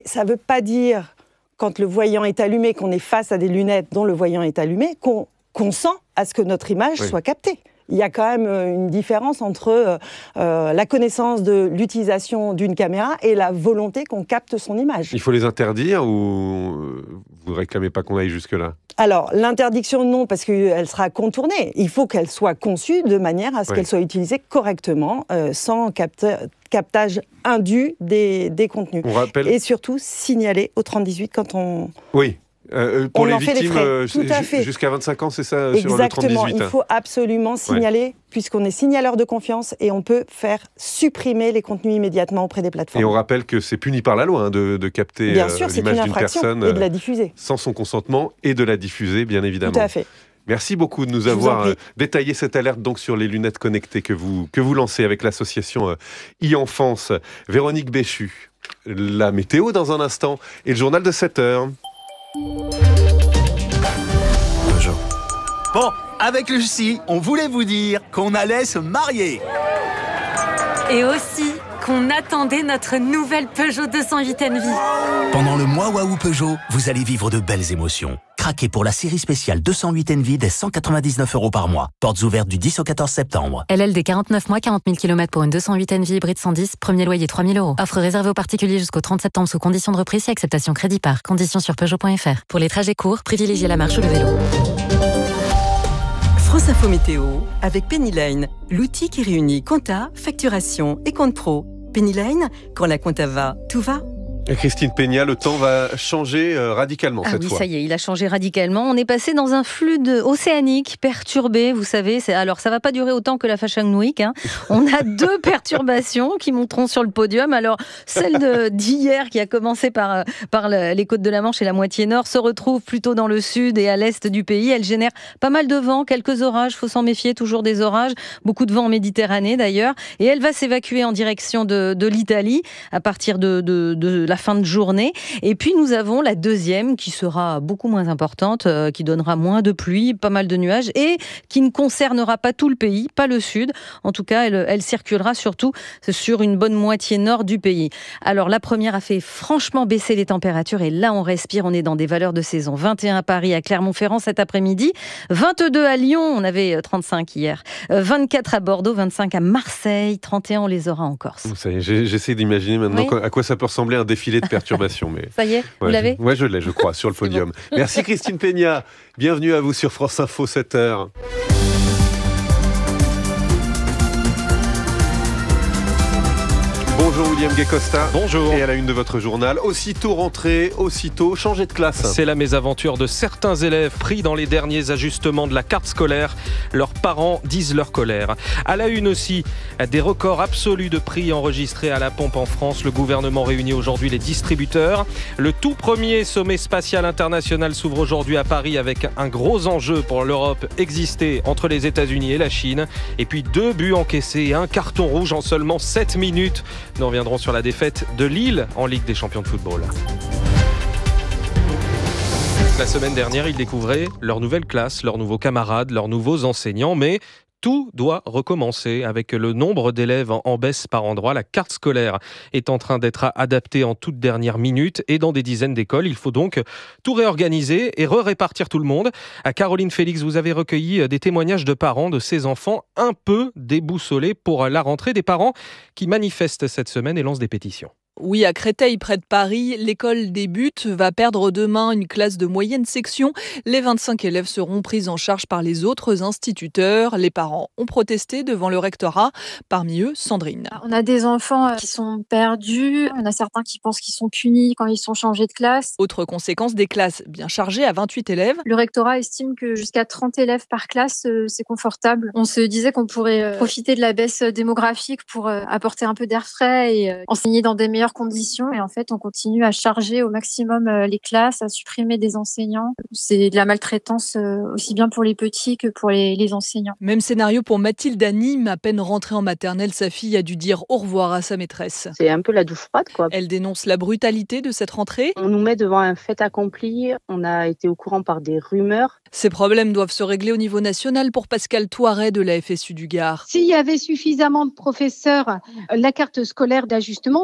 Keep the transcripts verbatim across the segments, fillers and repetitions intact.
Ça ne veut pas dire, quand le voyant est allumé, qu'on est face à des lunettes dont le voyant est allumé, qu'on consent à ce que notre image oui. soit captée. Il y a quand même une différence entre euh, la connaissance de l'utilisation d'une caméra et la volonté qu'on capte son image. Il faut les interdire ou vous ne réclamez pas qu'on aille jusque-là ? Alors, l'interdiction, non, parce qu'elle sera contournée. Il faut qu'elle soit conçue de manière à ce oui. qu'elle soit utilisée correctement, euh, sans capter... captage indu des, des contenus. On rappelle... Et surtout, signaler au trente dix-huit quand on... Oui, euh, pour on les en fait victimes, les euh, Tout à fait. Jusqu'à vingt-cinq ans, c'est ça, Exactement, sur le trente dix-huit. Il faut absolument signaler, ouais. puisqu'on est signaleur de confiance et on peut faire supprimer les contenus immédiatement auprès des plateformes. Et on rappelle que c'est puni par la loi hein, de, de capter bien sûr, euh, l'image d'une personne et de la diffuser. sans son consentement et de la diffuser, bien évidemment. Tout à fait. Merci beaucoup de nous avoir euh, détaillé cette alerte donc sur les lunettes connectées que vous, que vous lancez avec l'association euh, e-Enfance. Véronique Béchu, la météo dans un instant et le journal de sept heures. Bonjour. Bon, avec Lucie, on voulait vous dire qu'on allait se marier. Et aussi qu'on attendait notre nouvelle Peugeot deux cent huit Envy. Pendant le mois Waouh Peugeot, vous allez vivre de belles émotions. Craquez pour la série spéciale deux cent huit Envy dès cent quatre-vingt-dix-neuf euros par mois. Portes ouvertes du dix au quatorze septembre. L L D quarante-neuf mois, quarante mille kilomètres pour une deux cent huit Envy hybride cent dix, premier loyer trois mille euros. Offre réservée aux particuliers jusqu'au trente septembre sous conditions de reprise et acceptation crédit par. Conditions sur Peugeot point F R. Pour les trajets courts, privilégiez la marche ou le vélo. France Info Météo avec Pennyline, l'outil qui réunit compta, facturation et compte pro. Pennyline, quand la compta va, tout va. Et Christine Peña, le temps va changer euh, radicalement ah cette oui, fois. Ça y est, il a changé radicalement. On est passé dans un flux de océanique perturbé, vous savez. C'est... Alors, ça ne va pas durer autant que la Fashion Week. Hein. On a deux perturbations qui monteront sur le podium. Alors, celle de, d'hier, qui a commencé par, par les côtes de la Manche et la moitié nord, se retrouve plutôt dans le sud et à l'est du pays. Elle génère pas mal de vent, quelques orages. Il faut s'en méfier, toujours des orages. Beaucoup de vent en Méditerranée, d'ailleurs. Et elle va s'évacuer en direction de, de l'Italie à partir de, de, de la fin de journée. Et puis nous avons la deuxième qui sera beaucoup moins importante, euh, qui donnera moins de pluie, pas mal de nuages et qui ne concernera pas tout le pays, pas le sud. En tout cas, elle, elle circulera surtout sur une bonne moitié nord du pays. Alors la première a fait franchement baisser les températures et là on respire, on est dans des valeurs de saison. vingt et un à Paris, à Clermont-Ferrand cet après-midi, vingt-deux à Lyon, on avait trente-cinq hier, vingt-quatre à Bordeaux, vingt-cinq à Marseille, trente et un on les aura en Corse. Ça y est, j'essaie d'imaginer maintenant oui. à quoi ça peut ressembler un défilé de perturbation. Mais... Ça y est, vous ouais, l'avez ? Oui, je l'ai, je crois, sur le podium. Bon. Merci Christine Peña. Bienvenue à vous sur France Info sept heures. Bonjour William Gay-Costa. Bonjour. Et à la une de votre journal, aussitôt rentré, aussitôt changé de classe. C'est la mésaventure de certains élèves pris dans les derniers ajustements de la carte scolaire. Leurs parents disent leur colère. À la une aussi, des records absolus de prix enregistrés à la pompe en France. Le gouvernement réunit aujourd'hui les distributeurs. Le tout premier sommet spatial international s'ouvre aujourd'hui à Paris avec un gros enjeu pour l'Europe, exister entre les États-Unis et la Chine. Et puis deux buts encaissés et un carton rouge en seulement sept minutes. Nous reviendrons sur la défaite de Lille en Ligue des champions de football. La semaine dernière, ils découvraient leur nouvelle classe, leurs nouveaux camarades, leurs nouveaux enseignants, mais tout doit recommencer avec le nombre d'élèves en baisse par endroit. La carte scolaire est en train d'être adaptée en toute dernière minute et dans des dizaines d'écoles. Il faut donc tout réorganiser et re-répartir tout le monde. À Caroline Félix, vous avez recueilli des témoignages de parents de ces enfants un peu déboussolés pour la rentrée. Des parents qui manifestent cette semaine et lancent des pétitions. Oui, à Créteil, près de Paris, l'école débute, va perdre demain une classe de moyenne section. Les vingt-cinq élèves seront pris en charge par les autres instituteurs. Les parents ont protesté devant le rectorat. Parmi eux, Sandrine. On a des enfants qui sont perdus. On a certains qui pensent qu'ils sont punis quand ils sont changés de classe. Autre conséquence, des classes bien chargées à vingt-huit élèves. Le rectorat estime que jusqu'à trente élèves par classe, c'est confortable. On se disait qu'on pourrait profiter de la baisse démographique pour apporter un peu d'air frais et enseigner dans des meilleures conditions. Et en fait, on continue à charger au maximum les classes, à supprimer des enseignants. C'est de la maltraitance aussi bien pour les petits que pour les, les enseignants. Même scénario pour Mathilde à Nîmes. À peine rentrée en maternelle, sa fille a dû dire au revoir à sa maîtresse. C'est un peu la douche froide, quoi. Elle dénonce la brutalité de cette rentrée. On nous met devant un fait accompli. On a été au courant par des rumeurs. Ces problèmes doivent se régler au niveau national pour Pascal Touaret de la F S U du Gard. S'il y avait suffisamment de professeurs, la carte scolaire d'ajustement n'aurait pas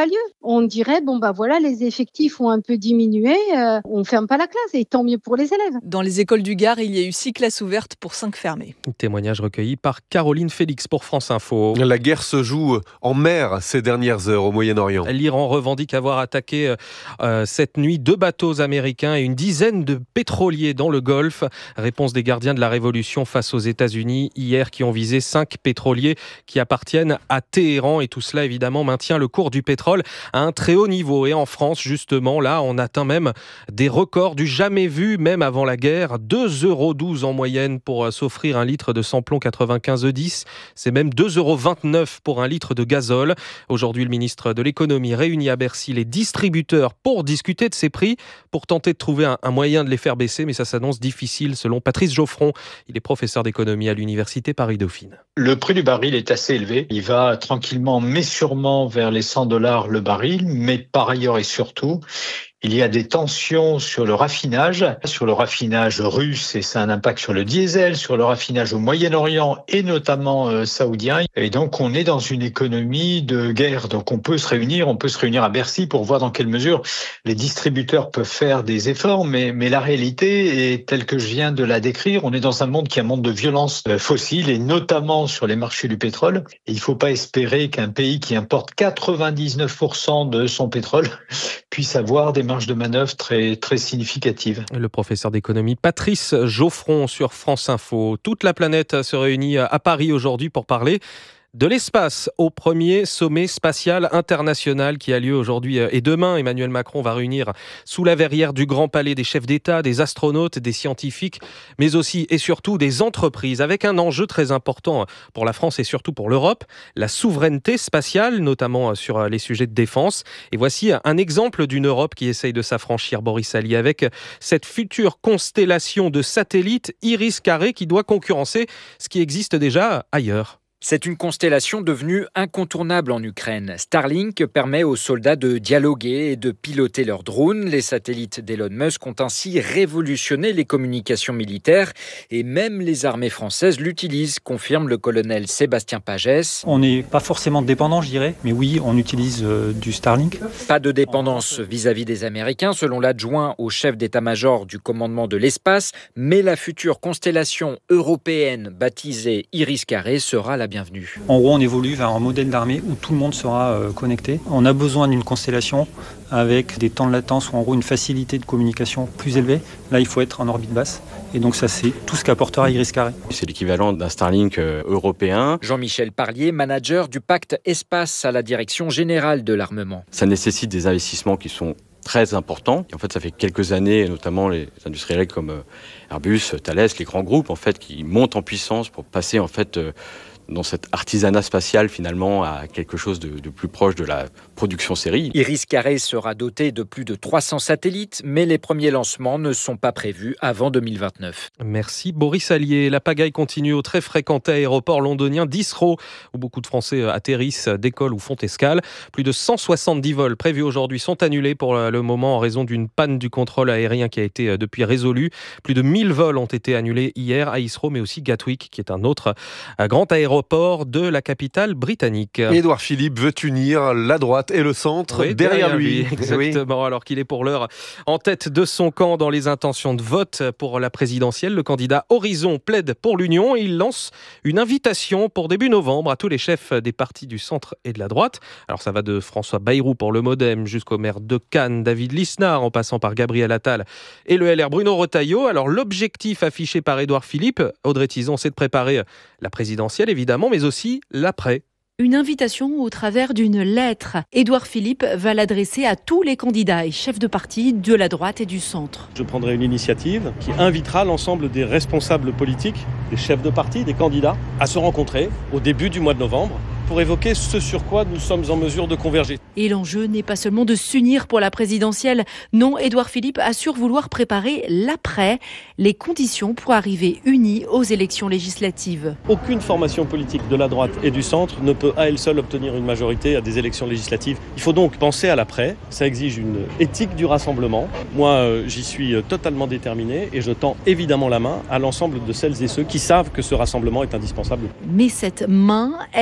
pas lieu. On dirait, bon bah voilà, les effectifs ont un peu diminué, euh, on ferme pas la classe et tant mieux pour les élèves. Dans les écoles du Gard, il y a eu six classes ouvertes pour cinq fermées. Témoignage recueilli par Caroline Félix pour France Info. La guerre se joue en mer ces dernières heures au Moyen-Orient. L'Iran revendique avoir attaqué euh, cette nuit deux bateaux américains et une dizaine de pétroliers dans le Golfe. Réponse des gardiens de la Révolution face aux États-Unis hier qui ont visé cinq pétroliers qui appartiennent à Téhéran. Et tout cela évidemment maintient le cours du pétrole à un très haut niveau. Et en France justement, là on atteint même des records du jamais vu même avant la guerre. deux euros douze en moyenne pour s'offrir un litre de samplon quatre-vingt-quinze E dix. C'est même deux euros vingt-neuf pour un litre de gazole. Aujourd'hui, le ministre de l'économie réunit à Bercy les distributeurs pour discuter de ces prix, pour tenter de trouver un, un moyen de les faire baisser, mais ça s'annonce difficile selon Patrice Geoffron. Il est professeur d'économie à l'université Paris-Dauphine. Le prix du baril est assez élevé. Il va tranquillement mais sûrement vers les cent dollars le baril, mais par ailleurs et surtout, il y a des tensions sur le raffinage, sur le raffinage russe et ça a un impact sur le diesel, sur le raffinage au Moyen-Orient et notamment euh, saoudien. Et donc on est dans une économie de guerre. Donc on peut se réunir, on peut se réunir à Bercy pour voir dans quelle mesure les distributeurs peuvent faire des efforts. Mais, mais la réalité est telle que je viens de la décrire. On est dans un monde qui est un monde de violence fossile et notamment sur les marchés du pétrole. Et il ne faut pas espérer qu'un pays qui importe quatre-vingt-dix-neuf pour cent de son pétrole puisse avoir des marge de manœuvre très, très significative. Le professeur d'économie Patrice Geoffron sur France Info. Toute la planète se réunit à Paris aujourd'hui pour parler de l'espace au premier sommet spatial international qui a lieu aujourd'hui et demain. Emmanuel Macron va réunir sous la verrière du Grand Palais des chefs d'État, des astronautes, des scientifiques, mais aussi et surtout des entreprises, avec un enjeu très important pour la France et surtout pour l'Europe, la souveraineté spatiale, notamment sur les sujets de défense. Et voici un exemple d'une Europe qui essaye de s'affranchir, Boris Allier, avec cette future constellation de satellites Iris-Carré qui doit concurrencer ce qui existe déjà ailleurs. C'est une constellation devenue incontournable en Ukraine. Starlink permet aux soldats de dialoguer et de piloter leurs drones. Les satellites d'Elon Musk ont ainsi révolutionné les communications militaires et même les armées françaises l'utilisent, confirme le colonel Sébastien Pagès. On n'est pas forcément dépendant, je dirais, mais oui, on utilise euh, du Starlink. Pas de dépendance vis-à-vis des Américains, selon l'adjoint au chef d'état-major du commandement de l'espace, mais la future constellation européenne baptisée Iris-Carré sera la bienvenue. En gros, on évolue vers un modèle d'armée où tout le monde sera euh, connecté. On a besoin d'une constellation avec des temps de latence ou en gros une facilité de communication plus élevée. Là, il faut être en orbite basse. Et donc ça, c'est tout ce qu'apportera Iris-Carré. C'est l'équivalent d'un Starlink euh, européen. Jean-Michel Parlier, manager du pacte Espace à la direction générale de l'armement. Ça nécessite des investissements qui sont très importants. Et en fait, ça fait quelques années, notamment les industriels comme Airbus, Thales, les grands groupes, en fait, qui montent en puissance pour passer, en fait, euh, dans cet artisanat spatial finalement à quelque chose de, de plus proche de la production série. Iris-Carré sera doté de plus de trois cents satellites, mais les premiers lancements ne sont pas prévus avant deux mille vingt-neuf. Merci Boris Allier. La pagaille continue au très fréquenté aéroport londonien d'Heathrow, où beaucoup de Français atterrissent, décollent ou font escale. Plus de cent soixante-dix vols prévus aujourd'hui sont annulés pour le moment en raison d'une panne du contrôle aérien qui a été depuis résolue. Plus de mille vols ont été annulés hier à Heathrow, mais aussi Gatwick, qui est un autre grand aéroport de la capitale britannique. Édouard Philippe veut unir la droite et le centre oui, derrière, derrière lui. lui. Exactement, oui. Alors qu'il est pour l'heure en tête de son camp dans les intentions de vote pour la présidentielle. Le candidat Horizon plaide pour l'union et il lance une invitation pour début novembre à tous les chefs des partis du centre et de la droite. Alors ça va de François Bayrou pour le Modem jusqu'au maire de Cannes, David Lisnard, en passant par Gabriel Attal et le L R Bruno Retailleau. Alors l'objectif affiché par Édouard Philippe, Audrey Tizon, c'est de préparer la présidentielle évidemment, mais aussi l'après. Une invitation au travers d'une lettre. Édouard Philippe va l'adresser à tous les candidats et chefs de parti de la droite et du centre. Je prendrai une initiative qui invitera l'ensemble des responsables politiques, des chefs de parti, des candidats, à se rencontrer au début du mois de novembre pour évoquer ce sur quoi nous sommes en mesure de converger. Et l'enjeu n'est pas seulement de s'unir pour la présidentielle. Non, Édouard Philippe assure vouloir préparer l'après, les conditions pour arriver unis aux élections législatives. Aucune formation politique de la droite et du centre ne peut à elle seule obtenir une majorité à des élections législatives. Il faut donc penser à l'après. Ça exige une éthique du rassemblement. Moi, euh, j'y suis totalement déterminé et je tends évidemment la main à l'ensemble de celles et ceux qui savent que ce rassemblement est indispensable. Mais cette main, elle est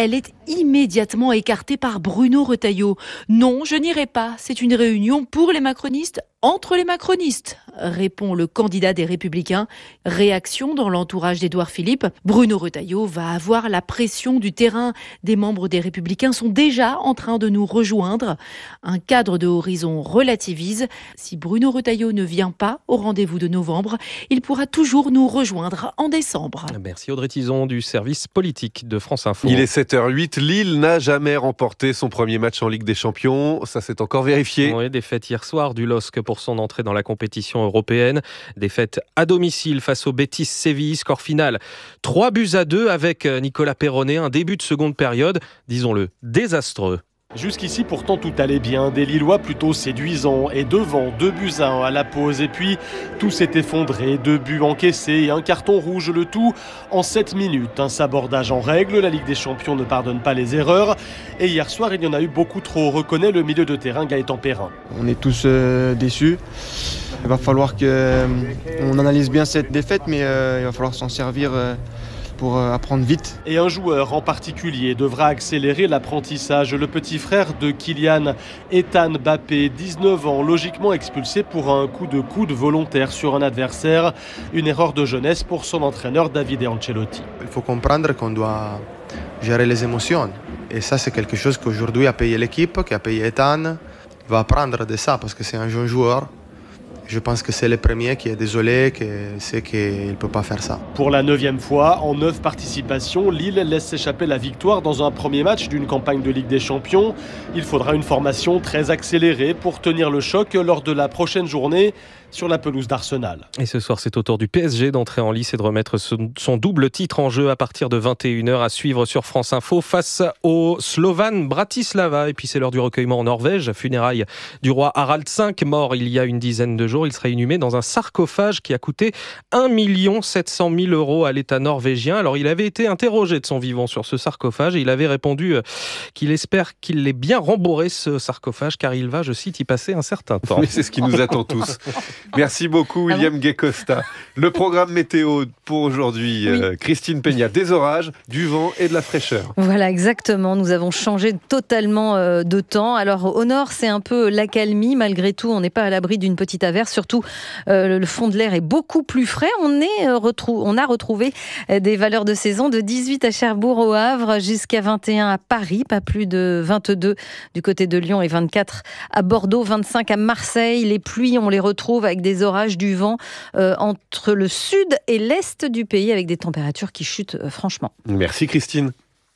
immédiatement écarté par Bruno Retailleau. Non, je n'irai pas. C'est une réunion pour les macronistes, entre les macronistes, répond le candidat des Républicains. Réaction dans l'entourage d'Édouard Philippe. Bruno Retailleau va avoir la pression du terrain. Des membres des Républicains sont déjà en train de nous rejoindre. Un cadre de Horizon relativise. Si Bruno Retailleau ne vient pas au rendez-vous de novembre, il pourra toujours nous rejoindre en décembre. Merci Audrey Tison du service politique de France Info. Il est sept heures huit. Lille n'a jamais remporté son premier match en Ligue des Champions. Ça s'est encore vérifié. Oui, défaite hier soir du L O S C pour son entrée dans la compétition européenne. Défaite à domicile face au Betis Séville. Score final trois buts à deux avec Nicolas Perronnet. Un début de seconde période, disons-le, désastreux. Jusqu'ici, pourtant, tout allait bien. Des Lillois plutôt séduisants. Et devant, deux buts à un à la pause. Et puis, tout s'est effondré. Deux buts encaissés et un carton rouge. Le tout en sept minutes. Un sabordage en règle. La Ligue des Champions ne pardonne pas les erreurs. Et hier soir, il y en a eu beaucoup trop, reconnaît le milieu de terrain Gaëtan Perrin. On est tous euh, déçus. Il va falloir qu'on euh, analyse bien cette défaite, mais euh, il va falloir s'en servir euh, pour euh, apprendre vite. Et un joueur en particulier devra accélérer l'apprentissage. Le petit frère de Kylian, Ethan Mbappé, dix-neuf ans, logiquement expulsé pour un coup de coude volontaire sur un adversaire. Une erreur de jeunesse pour son entraîneur Davide Ancelotti. Il faut comprendre qu'on doit gérer les émotions. Et ça, c'est quelque chose qu'aujourd'hui a payé l'équipe, qui a payé Ethan. Il va apprendre de ça parce que c'est un jeune joueur. Je pense que c'est le premier qui est désolé, qui sait qu'il ne peut pas faire ça. Pour la neuvième fois, en neuf participations, Lille laisse s'échapper la victoire dans un premier match d'une campagne de Ligue des Champions. Il faudra une formation très accélérée pour tenir le choc lors de la prochaine journée sur la pelouse d'Arsenal. Et ce soir, c'est au tour du P S G d'entrer en lice et de remettre son double titre en jeu à partir de vingt et une heures à suivre sur France Info face au Slovan Bratislava. Et puis c'est l'heure du recueillement en Norvège, funérailles du roi Harald cinq, mort il y a une dizaine de jours. Il sera inhumé dans un sarcophage qui a coûté un million sept cent mille euros à l'État norvégien. Alors il avait été interrogé de son vivant sur ce sarcophage et il avait répondu qu'il espère qu'il l'ait bien rembourré ce sarcophage car il va, je cite, y passer un certain temps. Oui, c'est ce qui nous attend tous. Merci beaucoup William ah bon Guécosta. Le programme météo pour aujourd'hui, oui. euh, Christine Peña, des orages, du vent et de la fraîcheur. Voilà, exactement. Nous avons changé totalement euh, de temps. Alors au nord, c'est un peu l'accalmie. Malgré tout, on n'est pas à l'abri d'une petite averse. Surtout, euh, le fond de l'air est beaucoup plus frais. On, est, euh, retrou- on a retrouvé euh, des valeurs de saison de dix-huit à Cherbourg au Havre jusqu'à vingt et un à Paris, pas plus de vingt-deux du côté de Lyon et vingt-quatre à Bordeaux, vingt-cinq à Marseille. Les pluies, on les retrouve avec des orages, du vent euh, entre le sud et l'est du pays avec des températures qui chutent euh, franchement. Merci Christine.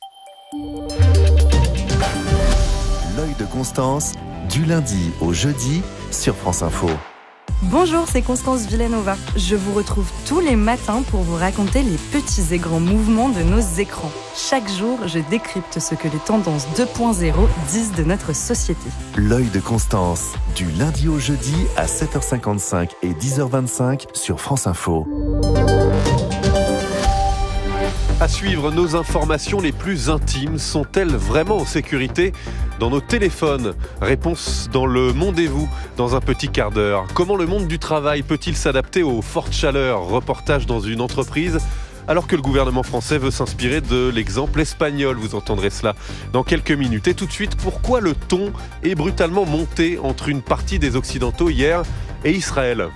L'œil de Constance, du lundi au jeudi sur France Info. Bonjour, c'est Constance Villanova. Je vous retrouve tous les matins pour vous raconter les petits et grands mouvements de nos écrans. Chaque jour, je décrypte ce que les tendances deux point zéro disent de notre société. L'œil de Constance, du lundi au jeudi à sept heures cinquante-cinq et dix heures vingt-cinq sur France Info. À suivre, nos informations les plus intimes sont-elles vraiment en sécurité dans nos téléphones? Réponse dans le Monde et vous, dans un petit quart d'heure. Comment le monde du travail peut-il s'adapter aux fortes chaleurs? Reportage dans une entreprise, alors que le gouvernement français veut s'inspirer de l'exemple espagnol. Vous entendrez cela dans quelques minutes. Et tout de suite, pourquoi le ton est brutalement monté entre une partie des Occidentaux hier et Israël?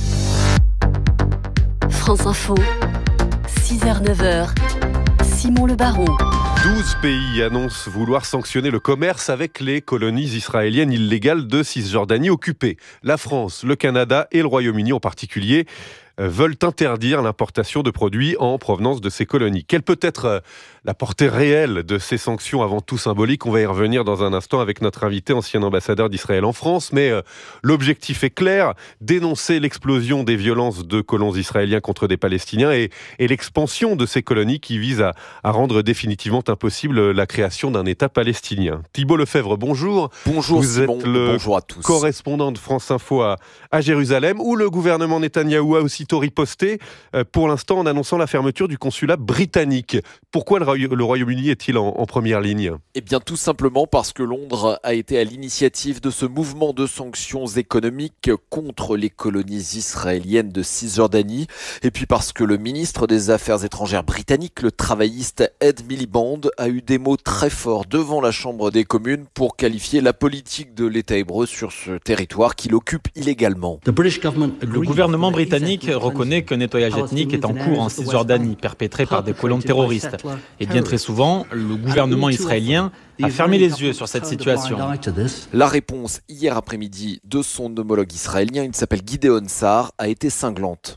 France Info, six heures neuf heures, Simon Le Baron. douze pays annoncent vouloir sanctionner le commerce avec les colonies israéliennes illégales de Cisjordanie occupées. La France, le Canada et le Royaume-Uni en particulier veulent interdire l'importation de produits en provenance de ces colonies. Quelle peut être la portée réelle de ces sanctions avant tout symboliques? On va y revenir dans un instant avec notre invité, ancien ambassadeur d'Israël en France. Mais euh, l'objectif est clair, dénoncer l'explosion des violences de colons israéliens contre des Palestiniens et, et l'expansion de ces colonies qui visent à, à rendre définitivement impossible la création d'un État palestinien. Thibault Lefebvre, bonjour. Bonjour Vous Simon, êtes le bonjour à tous. Correspondant de France Info à, à Jérusalem, où le gouvernement Netanyahou a aussi aussitôt riposté, euh, pour l'instant en annonçant la fermeture du consulat britannique. Pourquoi le, Roy- le Royaume-Uni est-il en, en première ligne ? Eh bien tout simplement parce que Londres a été à l'initiative de ce mouvement de sanctions économiques contre les colonies israéliennes de Cisjordanie, et puis parce que le ministre des Affaires étrangères britannique, le travailliste Ed Miliband, a eu des mots très forts devant la Chambre des communes pour qualifier la politique de l'État hébreu sur ce territoire qu'il occupe illégalement. Le gouvernement britannique reconnaît qu'un nettoyage ethnique est en cours en Cisjordanie, perpétré par des colons terroristes. Et bien très souvent, le gouvernement israélien a fermé les yeux sur cette situation. La réponse hier après-midi de son homologue israélien, il s'appelle Gideon Sa'ar, a été cinglante.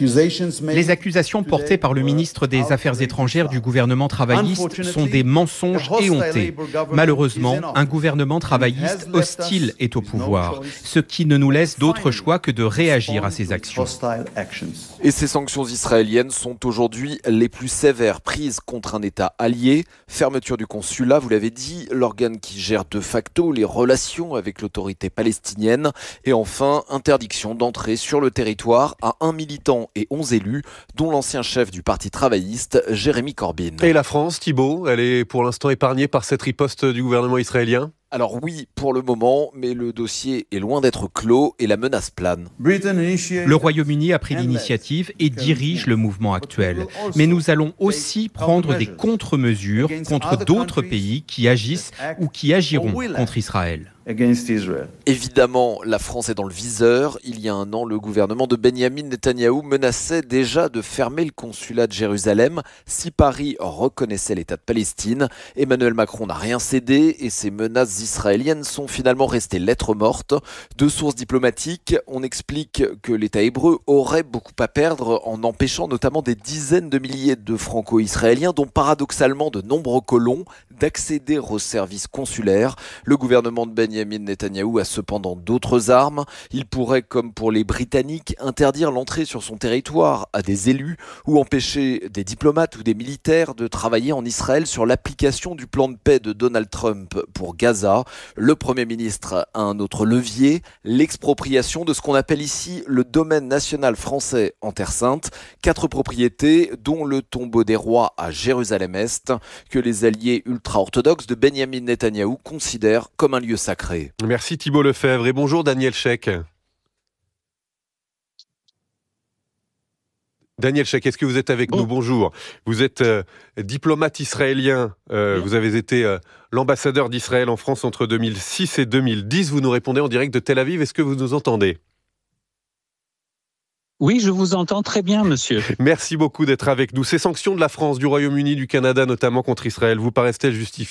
Les accusations portées par le ministre des Affaires étrangères du gouvernement travailliste sont des mensonges éhontés. Malheureusement, un gouvernement travailliste hostile est au pouvoir, ce qui ne nous laisse d'autre choix que de réagir à ces actions. Et ces sanctions israéliennes sont aujourd'hui les plus sévères prises contre un État allié. Fermeture du consulat, vous l'avez dit, l'organe qui gère de facto les relations avec l'autorité palestinienne. Et enfin, interdiction d'entrer sur le territoire à un militant et onze élus, dont l'ancien chef du parti travailliste, Jérémy Corbyn. Et la France, Thibault, elle est pour l'instant épargnée par cette riposte du gouvernement israélien ? Alors oui, pour le moment, mais le dossier est loin d'être clos et la menace plane. Le Royaume-Uni a pris l'initiative et dirige le mouvement actuel. Mais nous allons aussi prendre des contre-mesures contre d'autres pays qui agissent ou qui agiront contre Israël. Évidemment, la France est dans le viseur. Il y a un an, le gouvernement de Benyamin Netanyahou menaçait déjà de fermer le consulat de Jérusalem si Paris reconnaissait l'État de Palestine. Emmanuel Macron n'a rien cédé et ces menaces israéliennes sont finalement restées lettres mortes. De sources diplomatiques, on explique que l'État hébreu aurait beaucoup à perdre en empêchant notamment des dizaines de milliers de franco-israéliens, dont paradoxalement de nombreux colons, d'accéder aux services consulaires. Le gouvernement de Benyamin Netanyahou a cependant d'autres armes. Il pourrait, comme pour les Britanniques, interdire l'entrée sur son territoire à des élus ou empêcher des diplomates ou des militaires de travailler en Israël sur l'application du plan de paix de Donald Trump pour Gaza. Le Premier ministre a un autre levier, l'expropriation de ce qu'on appelle ici le domaine national français en Terre Sainte. Quatre propriétés, dont le tombeau des rois à Jérusalem-Est, que les alliés ultra-orthodoxes de Benyamin Netanyahou considèrent comme un lieu sacré. Merci Thibault Lefebvre et bonjour Daniel Sheikh. Daniel Sheikh, est-ce que vous êtes avec bon. nous ? Bonjour. Vous êtes euh, diplomate israélien. Euh, oui. Vous avez été euh, l'ambassadeur d'Israël en France entre deux mille six et deux mille dix. Vous nous répondez en direct de Tel Aviv. Est-ce que vous nous entendez ? Oui, je vous entends très bien, monsieur. Merci beaucoup d'être avec nous. Ces sanctions de la France, du Royaume-Uni, du Canada, notamment contre Israël, vous paraissent-elles justifiées ?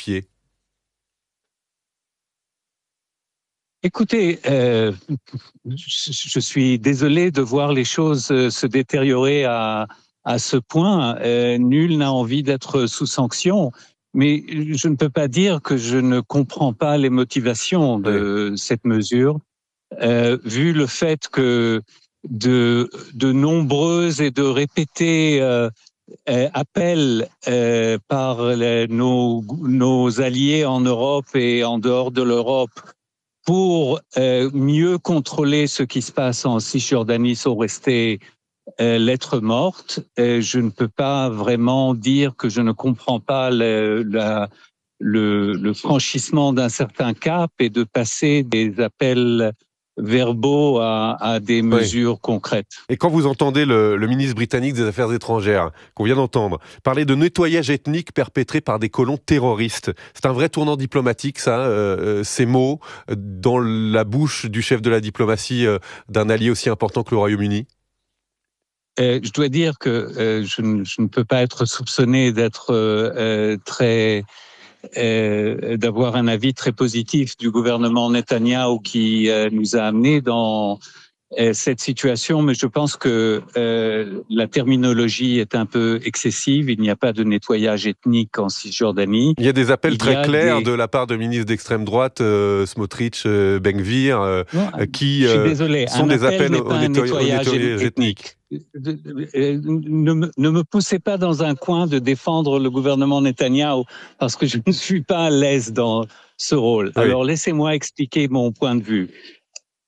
Écoutez, euh, je suis désolé de voir les choses se détériorer à, à ce point. Euh, nul n'a envie d'être sous sanction, mais je ne peux pas dire que je ne comprends pas les motivations de oui. cette mesure, euh, vu le fait que de, de nombreux et de répétés euh, euh, appels euh, par les, nos, nos alliés en Europe et en dehors de l'Europe pour euh, mieux contrôler ce qui se passe en Cisjordanie sont restés euh, lettres mortes. Et je ne peux pas vraiment dire que je ne comprends pas le, la, le, le franchissement d'un certain cap et de passer des appels verbaux à, à des mesures oui. concrètes. Et quand vous entendez le, le ministre britannique des Affaires étrangères, qu'on vient d'entendre, parler de nettoyage ethnique perpétré par des colons terroristes, c'est un vrai tournant diplomatique, ça, euh, ces mots, dans la bouche du chef de la diplomatie euh, d'un allié aussi important que le Royaume-Uni ? euh, Je dois dire que euh, je, ne, je ne peux pas être soupçonné d'être euh, euh, très... Euh, d'avoir un avis très positif du gouvernement Netanyahou qui euh, nous a amenés dans euh, cette situation, mais je pense que euh, la terminologie est un peu excessive. Il n'y a pas de nettoyage ethnique en Cisjordanie. Il y a des appels Il très clairs des... de la part de ministres d'extrême droite, euh, Smotrich, euh, Ben Gvir, euh, non, qui euh, désolé, sont des appel appels au, nettoy- nettoyage au nettoyage ethnique. Ne me, ne me poussez pas dans un coin de défendre le gouvernement Netanyahou parce que je ne suis pas à l'aise dans ce rôle. Oui. Alors laissez-moi expliquer mon point de vue.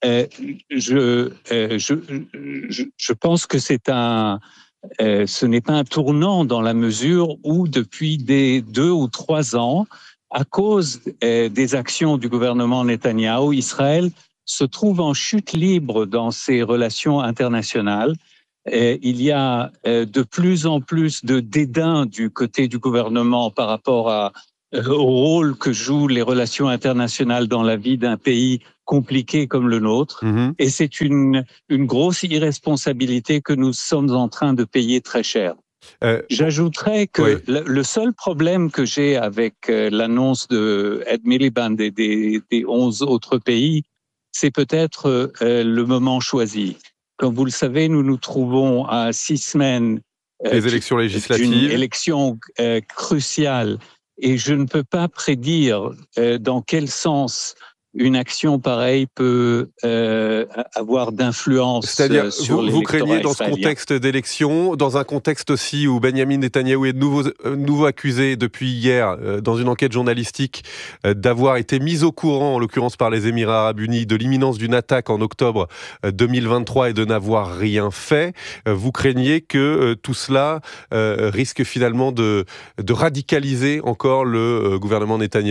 Euh, je, euh, je, je, je pense que c'est un, euh, ce n'est pas un tournant dans la mesure où depuis des deux ou trois ans, à cause euh, des actions du gouvernement Netanyahou, Israël se trouve en chute libre dans ses relations internationales. Et il y a euh, de plus en plus de dédain du côté du gouvernement par rapport à, euh, au rôle que jouent les relations internationales dans la vie d'un pays compliqué comme le nôtre. Mmh. Et c'est une, une grosse irresponsabilité que nous sommes en train de payer très cher. Euh, J'ajouterais que oui. le, le seul problème que j'ai avec euh, l'annonce de Ed Miliband et des, des onze autres pays, c'est peut-être euh, le moment choisi. Comme vous le savez, nous nous trouvons à six semaines euh, des élections législatives, d'une élection euh, cruciale, et je ne peux pas prédire euh, dans quel sens une action pareille peut euh, avoir d'influence C'est-à-dire, sur vous, vous craignez dans ce contexte d'élection, dans un contexte aussi où Benyamin Netanyahou est de nouveau, euh, nouveau accusé depuis hier, euh, dans une enquête journalistique, euh, d'avoir été mis au courant, en l'occurrence par les Émirats Arabes Unis, de l'imminence d'une attaque en octobre euh, deux mille vingt-trois et de n'avoir rien fait. Euh, vous craignez que euh, tout cela euh, risque finalement de, de radicaliser encore le euh, gouvernement Netanyahou ?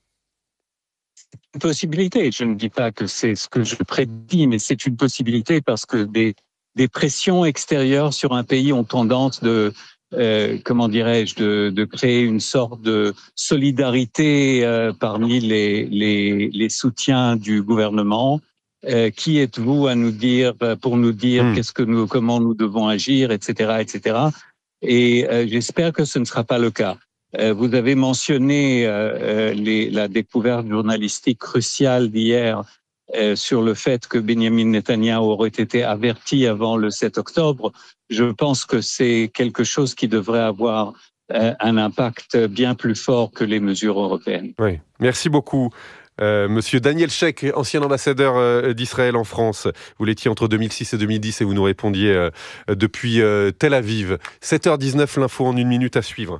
Une possibilité. Je ne dis pas que c'est ce que je prédis, mais c'est une possibilité parce que des, des pressions extérieures sur un pays ont tendance de, euh, comment dirais-je, de, de créer une sorte de solidarité euh, parmi les, les, les soutiens du gouvernement. Euh, qui êtes-vous à nous dire, pour nous dire mmh. qu'est-ce que nous, comment nous devons agir, et cetera, et cetera. Et euh, j'espère que ce ne sera pas le cas. Vous avez mentionné euh, les, la découverte journalistique cruciale d'hier euh, sur le fait que Benyamin Netanyahou aurait été averti avant le sept octobre. Je pense que c'est quelque chose qui devrait avoir euh, un impact bien plus fort que les mesures européennes. Oui, merci beaucoup. Euh, Monsieur Daniel Sheikh, ancien ambassadeur euh, d'Israël en France. Vous l'étiez entre deux mille six et deux mille dix et vous nous répondiez euh, depuis euh, Tel Aviv. sept heures dix-neuf, l'info en une minute à suivre.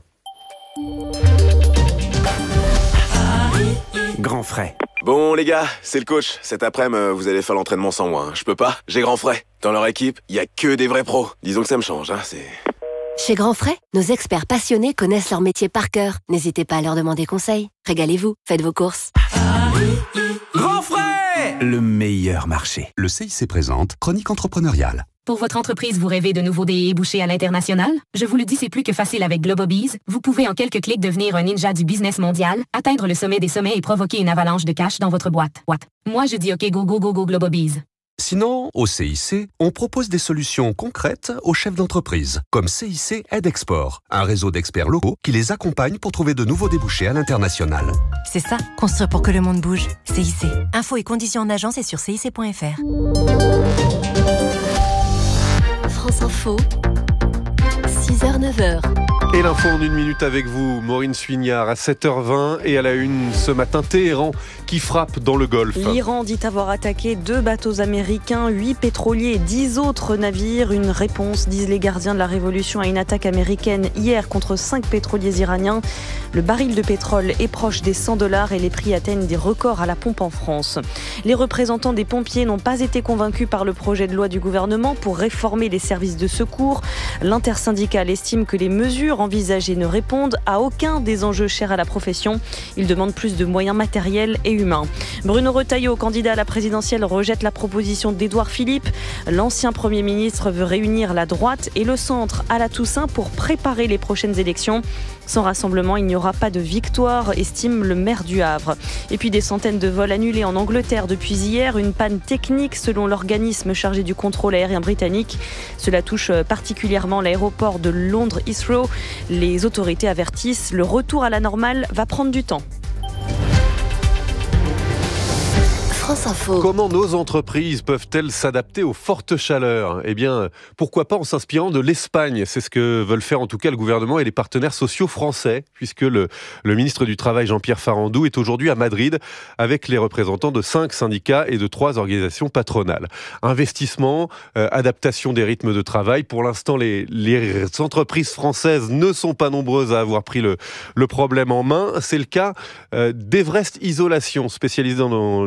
Grand frais. Bon les gars, c'est le coach. Cet après-midi, vous allez faire l'entraînement sans moi. Hein. Je peux pas, j'ai Grand frais. Dans leur équipe, il y a que des vrais pros. Disons que ça me change, hein, c'est... Chez Grand frais, nos experts passionnés connaissent leur métier par cœur. N'hésitez pas à leur demander conseil. Régalez-vous, faites vos courses. Grand frais! Le meilleur marché. Le C I C présente Chronique entrepreneuriale. Pour votre entreprise, vous rêvez de nouveaux débouchés à l'international? Je vous le dis, c'est plus que facile avec Globobees. Vous pouvez en quelques clics devenir un ninja du business mondial, atteindre le sommet des sommets et provoquer une avalanche de cash dans votre boîte. What? Moi, je dis OK, go, go, go, go, Globobees. Sinon, au C I C, on propose des solutions concrètes aux chefs d'entreprise, comme C I C Aide Export, un réseau d'experts locaux qui les accompagne pour trouver de nouveaux débouchés à l'international. C'est ça, construire pour que le monde bouge. C I C. Infos et conditions en agence et sur C I C point F R. France Info, six heures neuf heures. Et l'info en une minute avec vous, Maureen Suignard, à sept heures vingt et à la une ce matin, Téhéran qui frappe dans le Golfe. L'Iran dit avoir attaqué deux bateaux américains, huit pétroliers et dix autres navires. Une réponse, disent les gardiens de la révolution, à une attaque américaine hier contre cinq pétroliers iraniens. Le baril de pétrole est proche des cent dollars et les prix atteignent des records à la pompe en France. Les représentants des pompiers n'ont pas été convaincus par le projet de loi du gouvernement pour réformer les services de secours. L'intersyndicale estime que les mesures envisagées ne répondent à aucun des enjeux chers à la profession. Il demande plus de moyens matériels et humains. Bruno Retailleau, candidat à la présidentielle, rejette la proposition d'Édouard Philippe. L'ancien Premier ministre veut réunir la droite et le centre à la Toussaint pour préparer les prochaines élections. Sans rassemblement, il n'y aura pas de victoire, estime le maire du Havre. Et puis des centaines de vols annulés en Angleterre depuis hier. Une panne technique selon l'organisme chargé du contrôle aérien britannique. Cela touche particulièrement l'aéroport de Londres Heathrow. Les autorités avertissent, le retour à la normale va prendre du temps. France Info. Comment nos entreprises peuvent-elles s'adapter aux fortes chaleurs ? Eh bien, pourquoi pas en s'inspirant de l'Espagne ? C'est ce que veulent faire en tout cas le gouvernement et les partenaires sociaux français, puisque le, le ministre du Travail, Jean-Pierre Farandou, est aujourd'hui à Madrid avec les représentants de cinq syndicats et de trois organisations patronales. Investissement, euh, adaptation des rythmes de travail. Pour l'instant, les, les entreprises françaises ne sont pas nombreuses à avoir pris le, le problème en main. C'est le cas euh, d'Everest Isolation, spécialisé dans l'isolation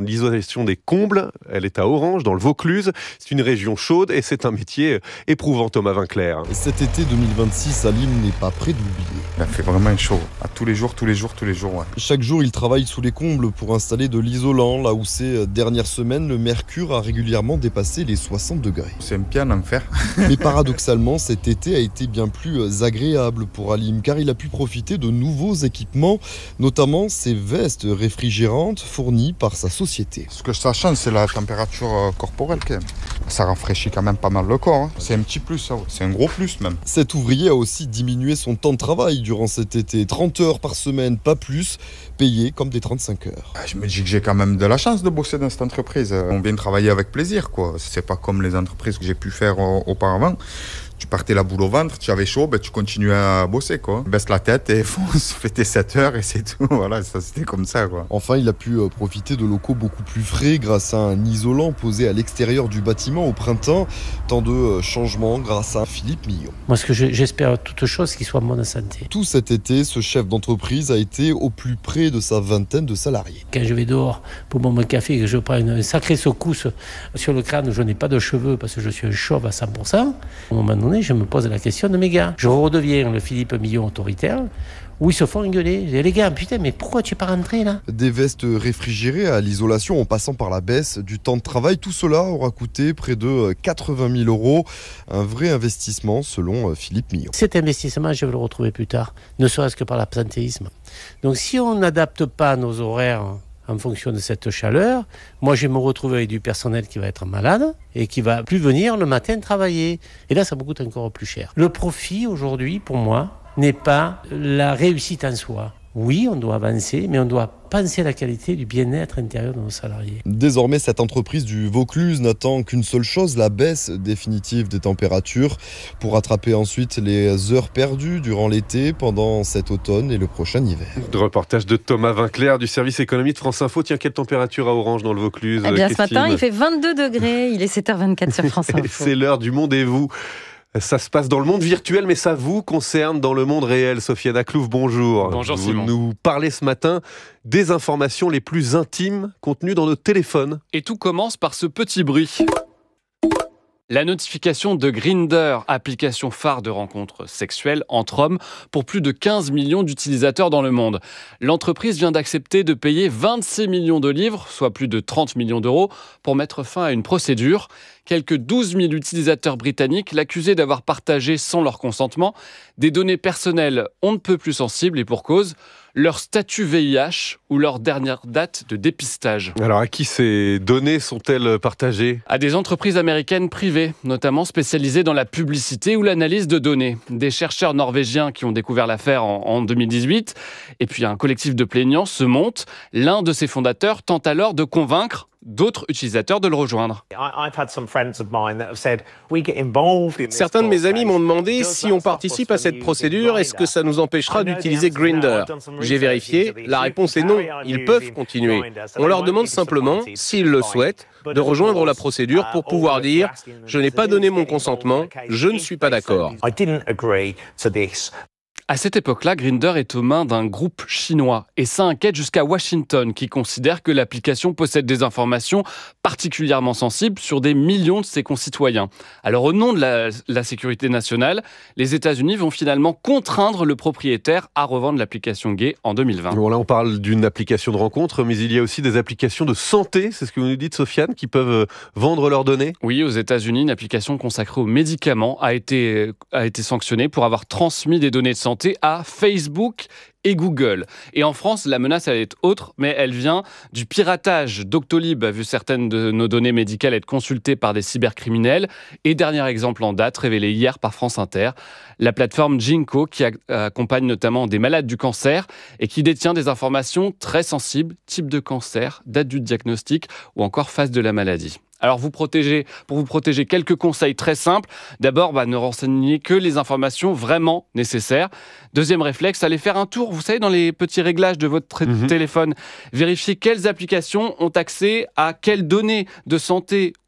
gestion des combles. Elle est à Orange, dans le Vaucluse. C'est une région chaude et c'est un métier éprouvant, Thomas Vinclair. Cet été deux mille vingt-six à Lille n'est pas près de l'oublier. Il fait vraiment chaud. À tous les jours, tous les jours, tous les jours. Ouais. Chaque jour, il travaille sous les combles pour installer de l'isolant, là où ces dernières semaines, le mercure a régulièrement dépassé les soixante degrés. C'est un pied en enfer. Mais paradoxalement, cet été a été bien plus agréable pour Alim, car il a pu profiter de nouveaux équipements, notamment ces vestes réfrigérantes fournies par sa société. Ce que ça change, c'est la température corporelle quand même. Ça rafraîchit quand même pas mal le corps. Hein. C'est un petit plus, ça. C'est un gros plus même. Cet ouvrier a aussi diminué son temps de travail durant cet été. trente heures par semaine, pas plus, payé comme des trente-cinq heures. Je me dis que j'ai quand même de la chance de bosser dans cette entreprise. On vient travailler avec plaisir, quoi. C'est pas comme les entreprises que j'ai pu faire auparavant. Tu partais la boule au ventre, tu avais chaud, ben tu continuais à bosser, quoi. Baisse la tête et fonce, fais tes sept heures et c'est tout. Voilà, ça c'était comme ça, quoi. Enfin, il a pu profiter de locaux beaucoup plus frais grâce à un isolant posé à l'extérieur du bâtiment au printemps. Tant de changements grâce à Philippe Millon. Moi, ce que j'espère toute chose, c'est qu'il soit en bonne santé. Tout cet été, ce chef d'entreprise a été au plus près de sa vingtaine de salariés. Quand je vais dehors pour boire mon café et que je prends une sacrée secousse sur le crâne, je n'ai pas de cheveux parce que je suis un chauve à cent pour cent. À un moment donné, je me pose la question de mes gars. Je redeviens le Philippe Millon autoritaire, où ils se font engueuler. Et les gars, putain, mais pourquoi tu es pas rentré là ? Des vestes réfrigérées à l'isolation en passant par la baisse du temps de travail, tout cela aura coûté près de quatre-vingt mille euros. Un vrai investissement selon Philippe Millon. Cet investissement, je vais le retrouver plus tard, ne serait-ce que par l'absentéisme. Donc si on n'adapte pas nos horaires en fonction de cette chaleur, moi je vais me retrouver avec du personnel qui va être malade et qui va plus venir le matin travailler. Et là, ça me coûte encore plus cher. Le profit aujourd'hui, pour moi, n'est pas la réussite en soi. Oui, on doit avancer, mais on doit penser à la qualité du bien-être intérieur de nos salariés. Désormais, cette entreprise du Vaucluse n'attend qu'une seule chose, la baisse définitive des températures, pour rattraper ensuite les heures perdues durant l'été, pendant cet automne et le prochain hiver. Le reportage de Thomas Vinclair du service économie de France Info. Tiens, quelle température à Orange dans le Vaucluse ? Eh bien, ce matin, il fait vingt-deux degrés. Il est sept heures vingt-quatre sur France Info. C'est l'heure du monde et vous. Ça se passe dans le monde virtuel, mais ça vous concerne dans le monde réel. Sofiane Aklouf, bonjour. Bonjour vous Simon. Vous nous parlez ce matin des informations les plus intimes contenues dans nos téléphones. Et tout commence par ce petit bruit. La notification de Grindr, application phare de rencontres sexuelles entre hommes pour plus de quinze millions d'utilisateurs dans le monde. L'entreprise vient d'accepter de payer vingt-six millions de livres, soit plus de trente millions d'euros, pour mettre fin à une procédure. Quelques douze mille utilisateurs britanniques l'accusaient d'avoir partagé sans leur consentement des données personnelles on ne peut plus sensibles et pour cause, leur statut V I H ou leur dernière date de dépistage. Alors, à qui ces données sont-elles partagées ? À des entreprises américaines privées, notamment spécialisées dans la publicité ou l'analyse de données. Des chercheurs norvégiens qui ont découvert l'affaire en, en deux mille dix-huit. Et puis un collectif de plaignants se monte. L'un de ses fondateurs tente alors de convaincre d'autres utilisateurs de le rejoindre. Certains de mes amis m'ont demandé si on participe à cette procédure, est-ce que ça nous empêchera d'utiliser Grindr ? J'ai vérifié, la réponse est non, ils peuvent continuer. On leur demande simplement, s'ils le souhaitent, de rejoindre la procédure pour pouvoir dire « je n'ai pas donné mon consentement, je ne suis pas d'accord ». À cette époque-là, Grindr est aux mains d'un groupe chinois et ça inquiète jusqu'à Washington qui considère que l'application possède des informations particulièrement sensibles sur des millions de ses concitoyens. Alors au nom de la, la sécurité nationale, les États-Unis vont finalement contraindre le propriétaire à revendre l'application gay en deux mille vingt. Bon, là on parle d'une application de rencontre, mais il y a aussi des applications de santé, c'est ce que vous nous dites Sofiane, qui peuvent vendre leurs données ? Oui, aux États-Unis, une application consacrée aux médicaments a été, a été sanctionnée pour avoir transmis des données de santé à Facebook et Google. Et en France, la menace, elle est autre, mais elle vient du piratage. Doctolib a vu certaines de nos données médicales être consultées par des cybercriminels. Et dernier exemple en date, révélé hier par France Inter, la plateforme Ginkgo, qui accompagne notamment des malades du cancer et qui détient des informations très sensibles, type de cancer, date du diagnostic ou encore phase de la maladie. Alors, vous protégez, pour vous protéger, quelques conseils très simples. D'abord, bah, ne renseignez que les informations vraiment nécessaires. Deuxième réflexe, allez faire un tour, vous savez, dans les petits réglages de votre mmh. téléphone. Vérifiez quelles applications ont accès à quelles données de santé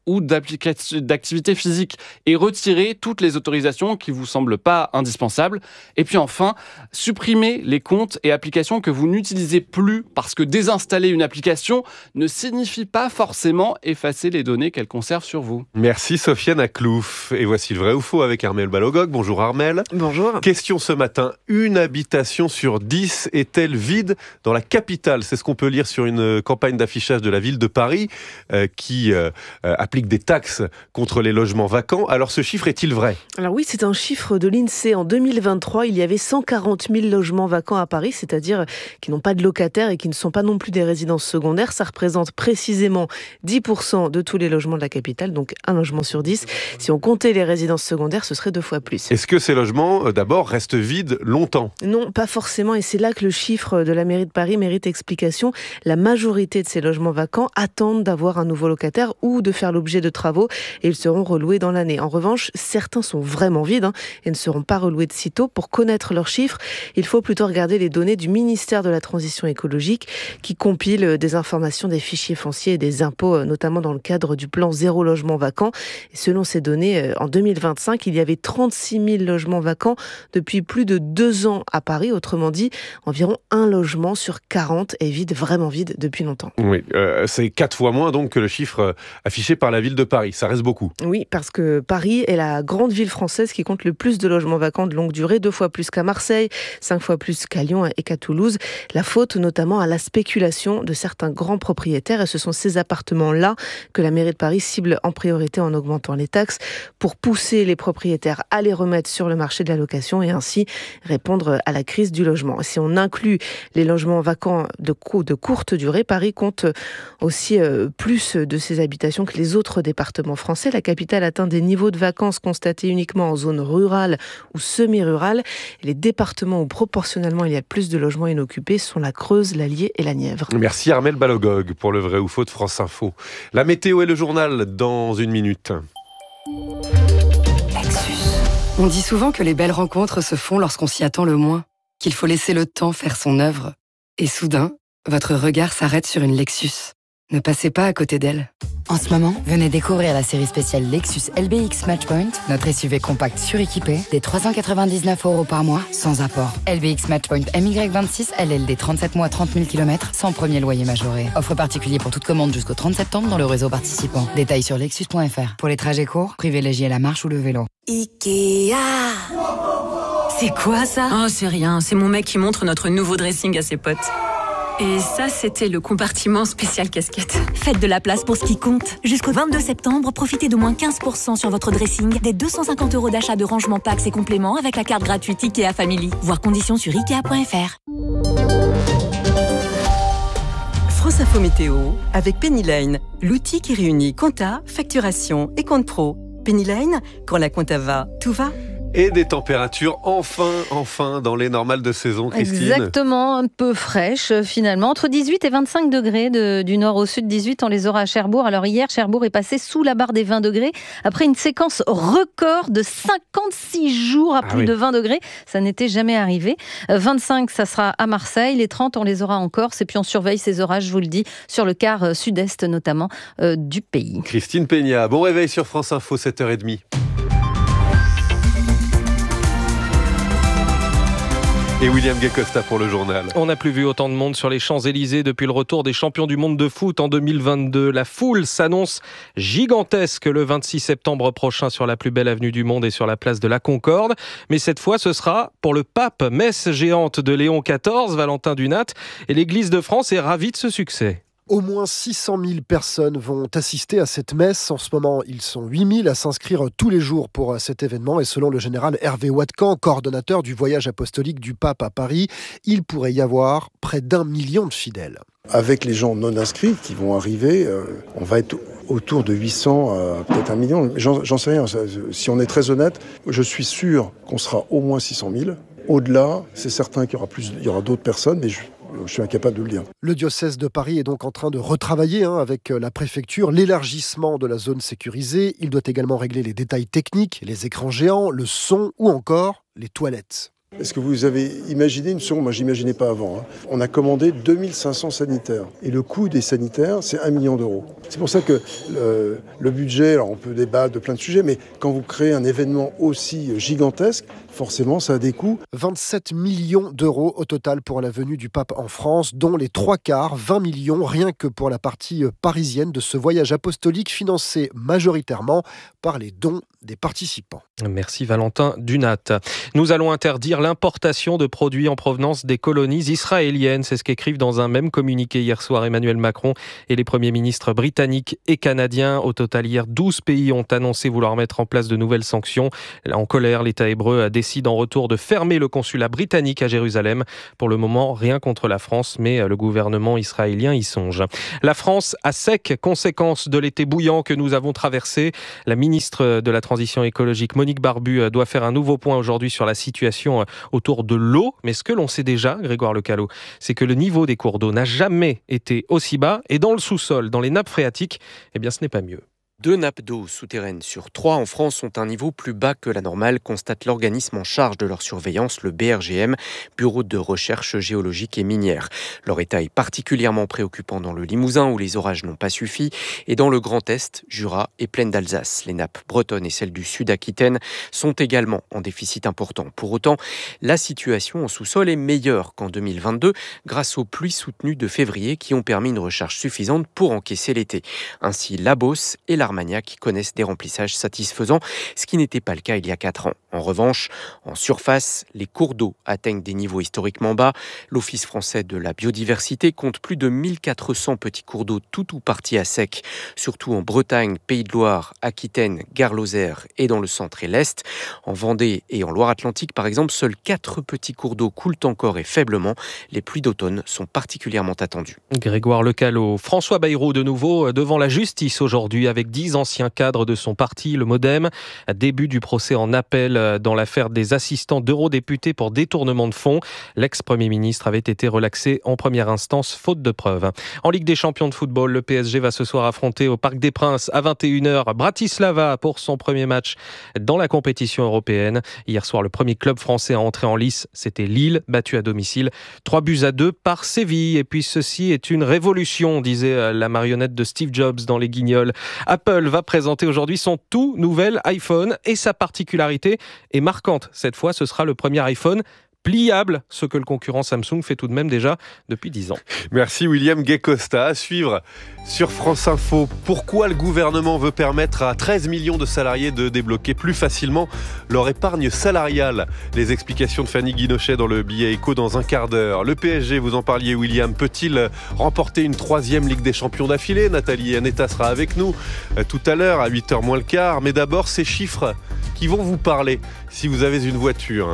ou d'activité physique et retirer toutes les autorisations qui vous semblent pas indispensables. Et puis enfin, supprimer les comptes et applications que vous n'utilisez plus parce que désinstaller une application ne signifie pas forcément effacer les données qu'elle conserve sur vous. Merci Sofiane Aklouf. Et voici le vrai ou faux avec Armelle Balogog. Bonjour Armelle. Bonjour. Question ce matin, une habitation sur dix est-elle vide dans la capitale ? C'est ce qu'on peut lire sur une campagne d'affichage de la ville de Paris euh, qui euh, applique des taxes contre les logements vacants. Alors ce chiffre est-il vrai ? Alors oui, c'est un chiffre de l'INSEE. En deux mille vingt-trois, il y avait cent quarante mille logements vacants à Paris, c'est-à-dire qui n'ont pas de locataires et qui ne sont pas non plus des résidences secondaires. Ça représente précisément dix pour cent de tous les logements de la capitale, donc un logement sur dix. Si on comptait les résidences secondaires, ce serait deux fois plus. Est-ce que ces logements, euh, d'abord, restent vides longtemps ? Non, pas forcément, et c'est là que le chiffre de la mairie de Paris mérite explication. La majorité de ces logements vacants attendent d'avoir un nouveau locataire ou de faire l'objet de travaux et ils seront reloués dans l'année. En revanche, certains sont vraiment vides hein, et ne seront pas reloués de sitôt. Pour connaître leurs chiffres, il faut plutôt regarder les données du ministère de la Transition écologique qui compile des informations des fichiers fonciers et des impôts, notamment dans le cadre du plan zéro logement vacant. Et selon ces données, en deux mille vingt-cinq, il y avait trente-six mille logements vacants depuis plus de deux ans à Paris. Autrement dit, environ un logement sur quarante est vide, vraiment vide depuis longtemps. Oui, euh, c'est quatre fois moins donc que le chiffre affiché par la ville de Paris. Ça reste beaucoup. Oui, parce que Paris est la grande ville française qui compte le plus de logements vacants de longue durée, deux fois plus qu'à Marseille, cinq fois plus qu'à Lyon et qu'à Toulouse. La faute notamment à la spéculation de certains grands propriétaires et ce sont ces appartements-là que la mairie de Paris cible en priorité en augmentant les taxes pour pousser les propriétaires à les remettre sur le marché de la location et ainsi répondre à la crise du logement. Si on inclut les logements vacants de, co- de courte durée, Paris compte aussi euh, plus de ces habitations que les autres départements français. La capitale atteint des niveaux de vacances constatés uniquement en zone rurale ou semi-rurale. Les départements où proportionnellement il y a plus de logements inoccupés sont la Creuse, l'Allier et la Nièvre. Merci Armelle Balogog pour le vrai ou faux de France Info. La météo et le journal dans une minute. On dit souvent que les belles rencontres se font lorsqu'on s'y attend le moins, qu'il faut laisser le temps faire son œuvre. Et soudain, votre regard s'arrête sur une Lexus. Ne passez pas à côté d'elle. En ce moment, venez découvrir la série spéciale Lexus L B X Matchpoint, notre S U V compact suréquipé, des trois cent quatre-vingt-dix-neuf euros par mois, sans apport. L B X Matchpoint M Y vingt-six, L L D trente-sept mois, trente mille kilomètres, sans premier loyer majoré. Offre particulier pour toute commande jusqu'au trente septembre dans le réseau participant. Détails sur lexus point f r. Pour les trajets courts, privilégiez la marche ou le vélo. Ikea. C'est quoi ça? Oh, c'est rien, c'est mon mec qui montre notre nouveau dressing à ses potes. Et ça, c'était le compartiment spécial casquette. Faites de la place pour ce qui compte. Jusqu'au vingt-deux septembre, profitez d'au moins quinze pour cent sur votre dressing, des deux cent cinquante euros d'achat de rangement packs et compléments avec la carte gratuite Ikea Family. Voir conditions sur ikea point f r. France Info Météo avec Pennyline, l'outil qui réunit compta, facturation et compte pro. Pennyline, quand la compta va, tout va. Et des températures enfin, enfin dans les normales de saison, Christine. Exactement, un peu fraîche finalement. Entre dix-huit et vingt-cinq degrés de, du nord au sud, dix-huit on les aura à Cherbourg. Alors hier, Cherbourg est passé sous la barre des vingt degrés après une séquence record de cinquante-six jours à ah plus oui. de vingt degrés. Ça n'était jamais arrivé. vingt-cinq, ça sera à Marseille. Les trente, on les aura en Corse. Et puis on surveille ces orages, je vous le dis, sur le quart sud-est notamment euh, du pays. Christine Peña, bon réveil sur France Info, sept heures trente. Et William Guecosta pour le journal. On n'a plus vu autant de monde sur les Champs-Élysées depuis le retour des champions du monde de foot en deux mille vingt-deux. La foule s'annonce gigantesque le vingt-six septembre prochain sur la plus belle avenue du monde et sur la place de la Concorde. Mais cette fois, ce sera pour le pape, messe géante de Léon quatorze, Valentin Dunat. Et l'Église de France est ravie de ce succès. Au moins six cent mille personnes vont assister à cette messe. En ce moment, ils sont huit mille à s'inscrire tous les jours pour cet événement. Et selon le général Hervé Watkan, coordonnateur du voyage apostolique du pape à Paris, il pourrait y avoir près d'un million de fidèles. Avec les gens non inscrits qui vont arriver, euh, on va être autour de huit cents, euh, peut-être un million. J'en, j'en sais rien. Si on est très honnête, je suis sûr qu'on sera au moins six cent mille. Au-delà, c'est certain qu'il y aura, plus, il y aura d'autres personnes, mais je... Je suis incapable de le dire. Le diocèse de Paris est donc en train de retravailler hein, avec la préfecture l'élargissement de la zone sécurisée. Il doit également régler les détails techniques, les écrans géants, le son ou encore les toilettes. Est-ce que vous avez imaginé une seconde? Moi, j'imaginais pas avant. Hein. On a commandé deux mille cinq cents sanitaires. Et le coût des sanitaires, c'est un million d'euros. C'est pour ça que le, le budget, alors on peut débattre de plein de sujets, mais quand vous créez un événement aussi gigantesque, forcément, ça a des coûts. vingt-sept millions d'euros au total pour la venue du pape en France, dont les trois quarts, vingt millions, rien que pour la partie parisienne de ce voyage apostolique financé majoritairement par les dons des participants. Merci Valentin Dunat. Nous allons interdire l'importation de produits en provenance des colonies israéliennes. C'est ce qu'écrivent dans un même communiqué hier soir Emmanuel Macron et les premiers ministres britanniques et canadiens. Au total, hier, douze pays ont annoncé vouloir mettre en place de nouvelles sanctions. En colère, l'État hébreu décide en retour de fermer le consulat britannique à Jérusalem. Pour le moment, rien contre la France, mais le gouvernement israélien y songe. La France à sec, conséquence de l'été bouillant que nous avons traversé. La ministre de la Transition écologique, Monique Barbu, doit faire un nouveau point aujourd'hui sur la situation autour de l'eau. Mais ce que l'on sait déjà, Grégoire Lecalot, c'est que le niveau des cours d'eau n'a jamais été aussi bas. Et dans le sous-sol, dans les nappes phréatiques, eh bien, ce n'est pas mieux. Deux nappes d'eau souterraines sur trois en France ont un niveau plus bas que la normale, constate l'organisme en charge de leur surveillance, le B R G M, Bureau de recherche géologique et minière. Leur état est particulièrement préoccupant dans le Limousin où les orages n'ont pas suffi et dans le Grand Est, Jura et Plaine d'Alsace. Les nappes bretonnes et celles du Sud-Aquitaine sont également en déficit important. Pour autant, la situation en sous-sol est meilleure qu'en deux mille vingt-deux grâce aux pluies soutenues de février qui ont permis une recharge suffisante pour encaisser l'été. Ainsi, la Beauce et la qui connaissent des remplissages satisfaisants, ce qui n'était pas le cas il y a quatre ans. En revanche, en surface, les cours d'eau atteignent des niveaux historiquement bas. L'Office français de la biodiversité compte plus de mille quatre cents petits cours d'eau tout ou partis à sec, surtout en Bretagne, Pays de Loire, Aquitaine, Gare-Lozère et dans le centre et l'Est. En Vendée et en Loire-Atlantique, par exemple, seuls quatre petits cours d'eau coulent encore et faiblement. Les pluies d'automne sont particulièrement attendues. Grégoire Lecalot. François Bayrou de nouveau devant la justice aujourd'hui avec dix anciens cadres de son parti, le MoDem. Début du procès en appel dans l'affaire des assistants d'eurodéputés pour détournement de fonds. L'ex-premier ministre avait été relaxé en première instance, faute de preuves. En Ligue des champions de football, le P S G va ce soir affronter au Parc des Princes à vingt et une heures Bratislava pour son premier match dans la compétition européenne. Hier soir, le premier club français à entrer en lice, c'était Lille, battu à domicile. Trois buts à deux par Séville. Et puis ceci est une révolution, disait la marionnette de Steve Jobs dans Les Guignols. Apple va présenter aujourd'hui son tout nouvel iPhone et sa particularité est marquante. Cette fois, ce sera le premier iPhone pliable, ce que le concurrent Samsung fait tout de même déjà depuis dix ans. Merci William Gay-Costa. À suivre sur France Info. Pourquoi le gouvernement veut permettre à treize millions de salariés de débloquer plus facilement leur épargne salariale? Les explications de Fanny Guinochet dans le billet éco dans un quart d'heure. Le P S G, vous en parliez William, peut-il remporter une troisième Ligue des Champions d'affilée? Nathalie Anetta sera avec nous tout à l'heure à huit heures moins le quart. Mais d'abord, ces chiffres qui vont vous parler si vous avez une voiture.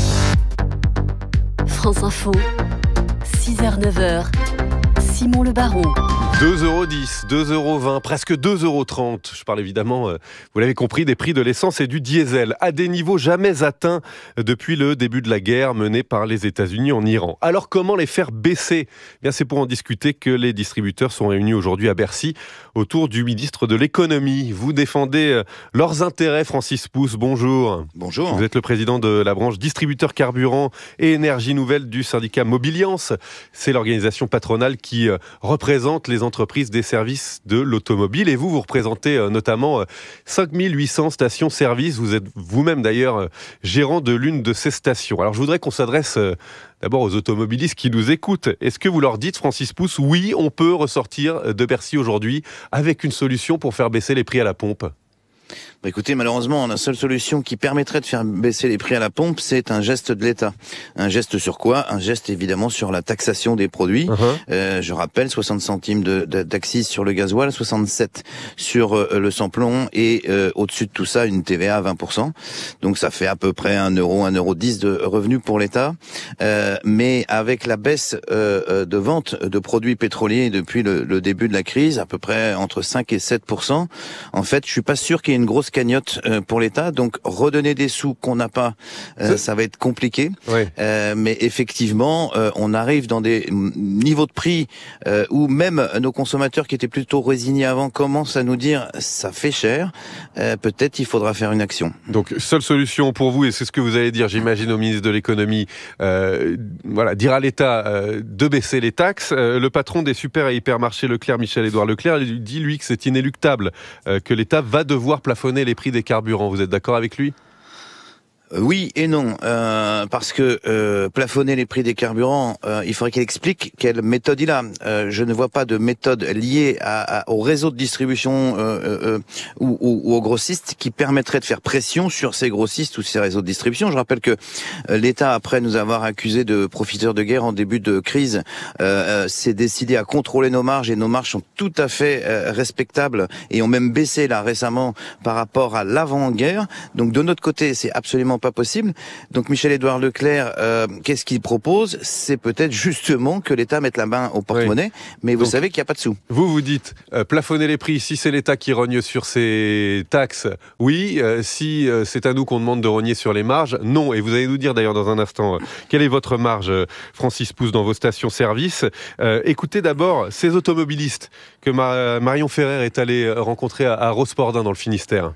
France Info, six heures neuf heures, Simon Le Baron. deux euros dix, deux euros vingt, presque deux euros trente. Je parle évidemment, vous l'avez compris, des prix de l'essence et du diesel, à des niveaux jamais atteints depuis le début de la guerre menée par les États-Unis en Iran. Alors comment les faire baisser? Eh bien, c'est pour en discuter que les distributeurs sont réunis aujourd'hui à Bercy autour du ministre de l'économie. Vous défendez leurs intérêts, Francis Pousse, bonjour. Bonjour. Vous êtes le président de la branche distributeur carburant et énergie nouvelle du syndicat Mobiliance. C'est l'organisation patronale qui représente les entreprises des services de l'automobile. Et vous, vous représentez notamment cinq mille huit cents stations-service. Vous êtes vous-même d'ailleurs gérant de l'une de ces stations. Alors je voudrais qu'on s'adresse d'abord aux automobilistes qui nous écoutent. Est-ce que vous leur dites, Francis Pousse, oui, on peut ressortir de Bercy aujourd'hui avec une solution pour faire baisser les prix à la pompe? Bah écoutez, malheureusement, la seule solution qui permettrait de faire baisser les prix à la pompe, c'est un geste de l'État. Un geste sur quoi? Un geste évidemment sur la taxation des produits. Uh-huh. Euh, je rappelle, soixante centimes de, de, d'accise sur le gasoil, soixante-sept sur euh, le samplon et euh, au-dessus de tout ça, une T V A à vingt pour cent. Donc ça fait à peu près un euro, un euro dix de revenus pour l'État. Euh, mais avec la baisse euh, de vente de produits pétroliers depuis le, le début de la crise, à peu près entre cinq et sept pour cent, en fait, je suis pas sûr qu'il y ait une grosse grosse cagnotte euh, pour l'État, donc redonner des sous qu'on n'a pas, euh, ça va être compliqué. Ouais. Euh, mais effectivement, euh, on arrive dans des niveaux de prix euh, où même nos consommateurs qui étaient plutôt résignés avant commencent à nous dire ça fait cher. Euh, peut-être il faudra faire une action. Donc seule solution pour vous, et c'est ce que vous allez dire, j'imagine, au ministre de l'économie, euh, voilà, dire à l'État euh, de baisser les taxes. Euh, le patron des super et hypermarchés Leclerc, Michel-Édouard Leclerc, il dit lui que c'est inéluctable, euh, que l'État va devoir plafonner les prix des carburants. Vous êtes d'accord avec lui ? Oui et non, euh, parce que euh, plafonner les prix des carburants, euh, il faudrait qu'il explique quelle méthode il a. Euh, je ne vois pas de méthode liée à, à, au réseau de distribution euh, euh, ou, ou, ou aux grossistes qui permettrait de faire pression sur ces grossistes ou ces réseaux de distribution. Je rappelle que euh, l'État, après nous avoir accusés de profiteurs de guerre en début de crise, euh, euh, s'est décidé à contrôler nos marges, et nos marges sont tout à fait euh, respectables et ont même baissé là récemment par rapport à l'avant-guerre. Donc de notre côté, c'est absolument pas possible. Donc Michel-Édouard Leclerc, euh, qu'est-ce qu'il propose ? C'est peut-être justement que l'État mette la main au porte-monnaie, oui. mais vous Donc, savez qu'il n'y a pas de sous. Vous, vous dites euh, plafonner les prix, si c'est l'État qui rogne sur ses taxes, oui. Euh, si euh, c'est à nous qu'on demande de rogner sur les marges, non. Et vous allez nous dire d'ailleurs dans un instant, euh, quelle est votre marge, euh, Francis Pousse, dans vos stations-service. Euh, écoutez d'abord ces automobilistes que Ma- Marion Ferrer est allée rencontrer à, à Rospordin dans le Finistère.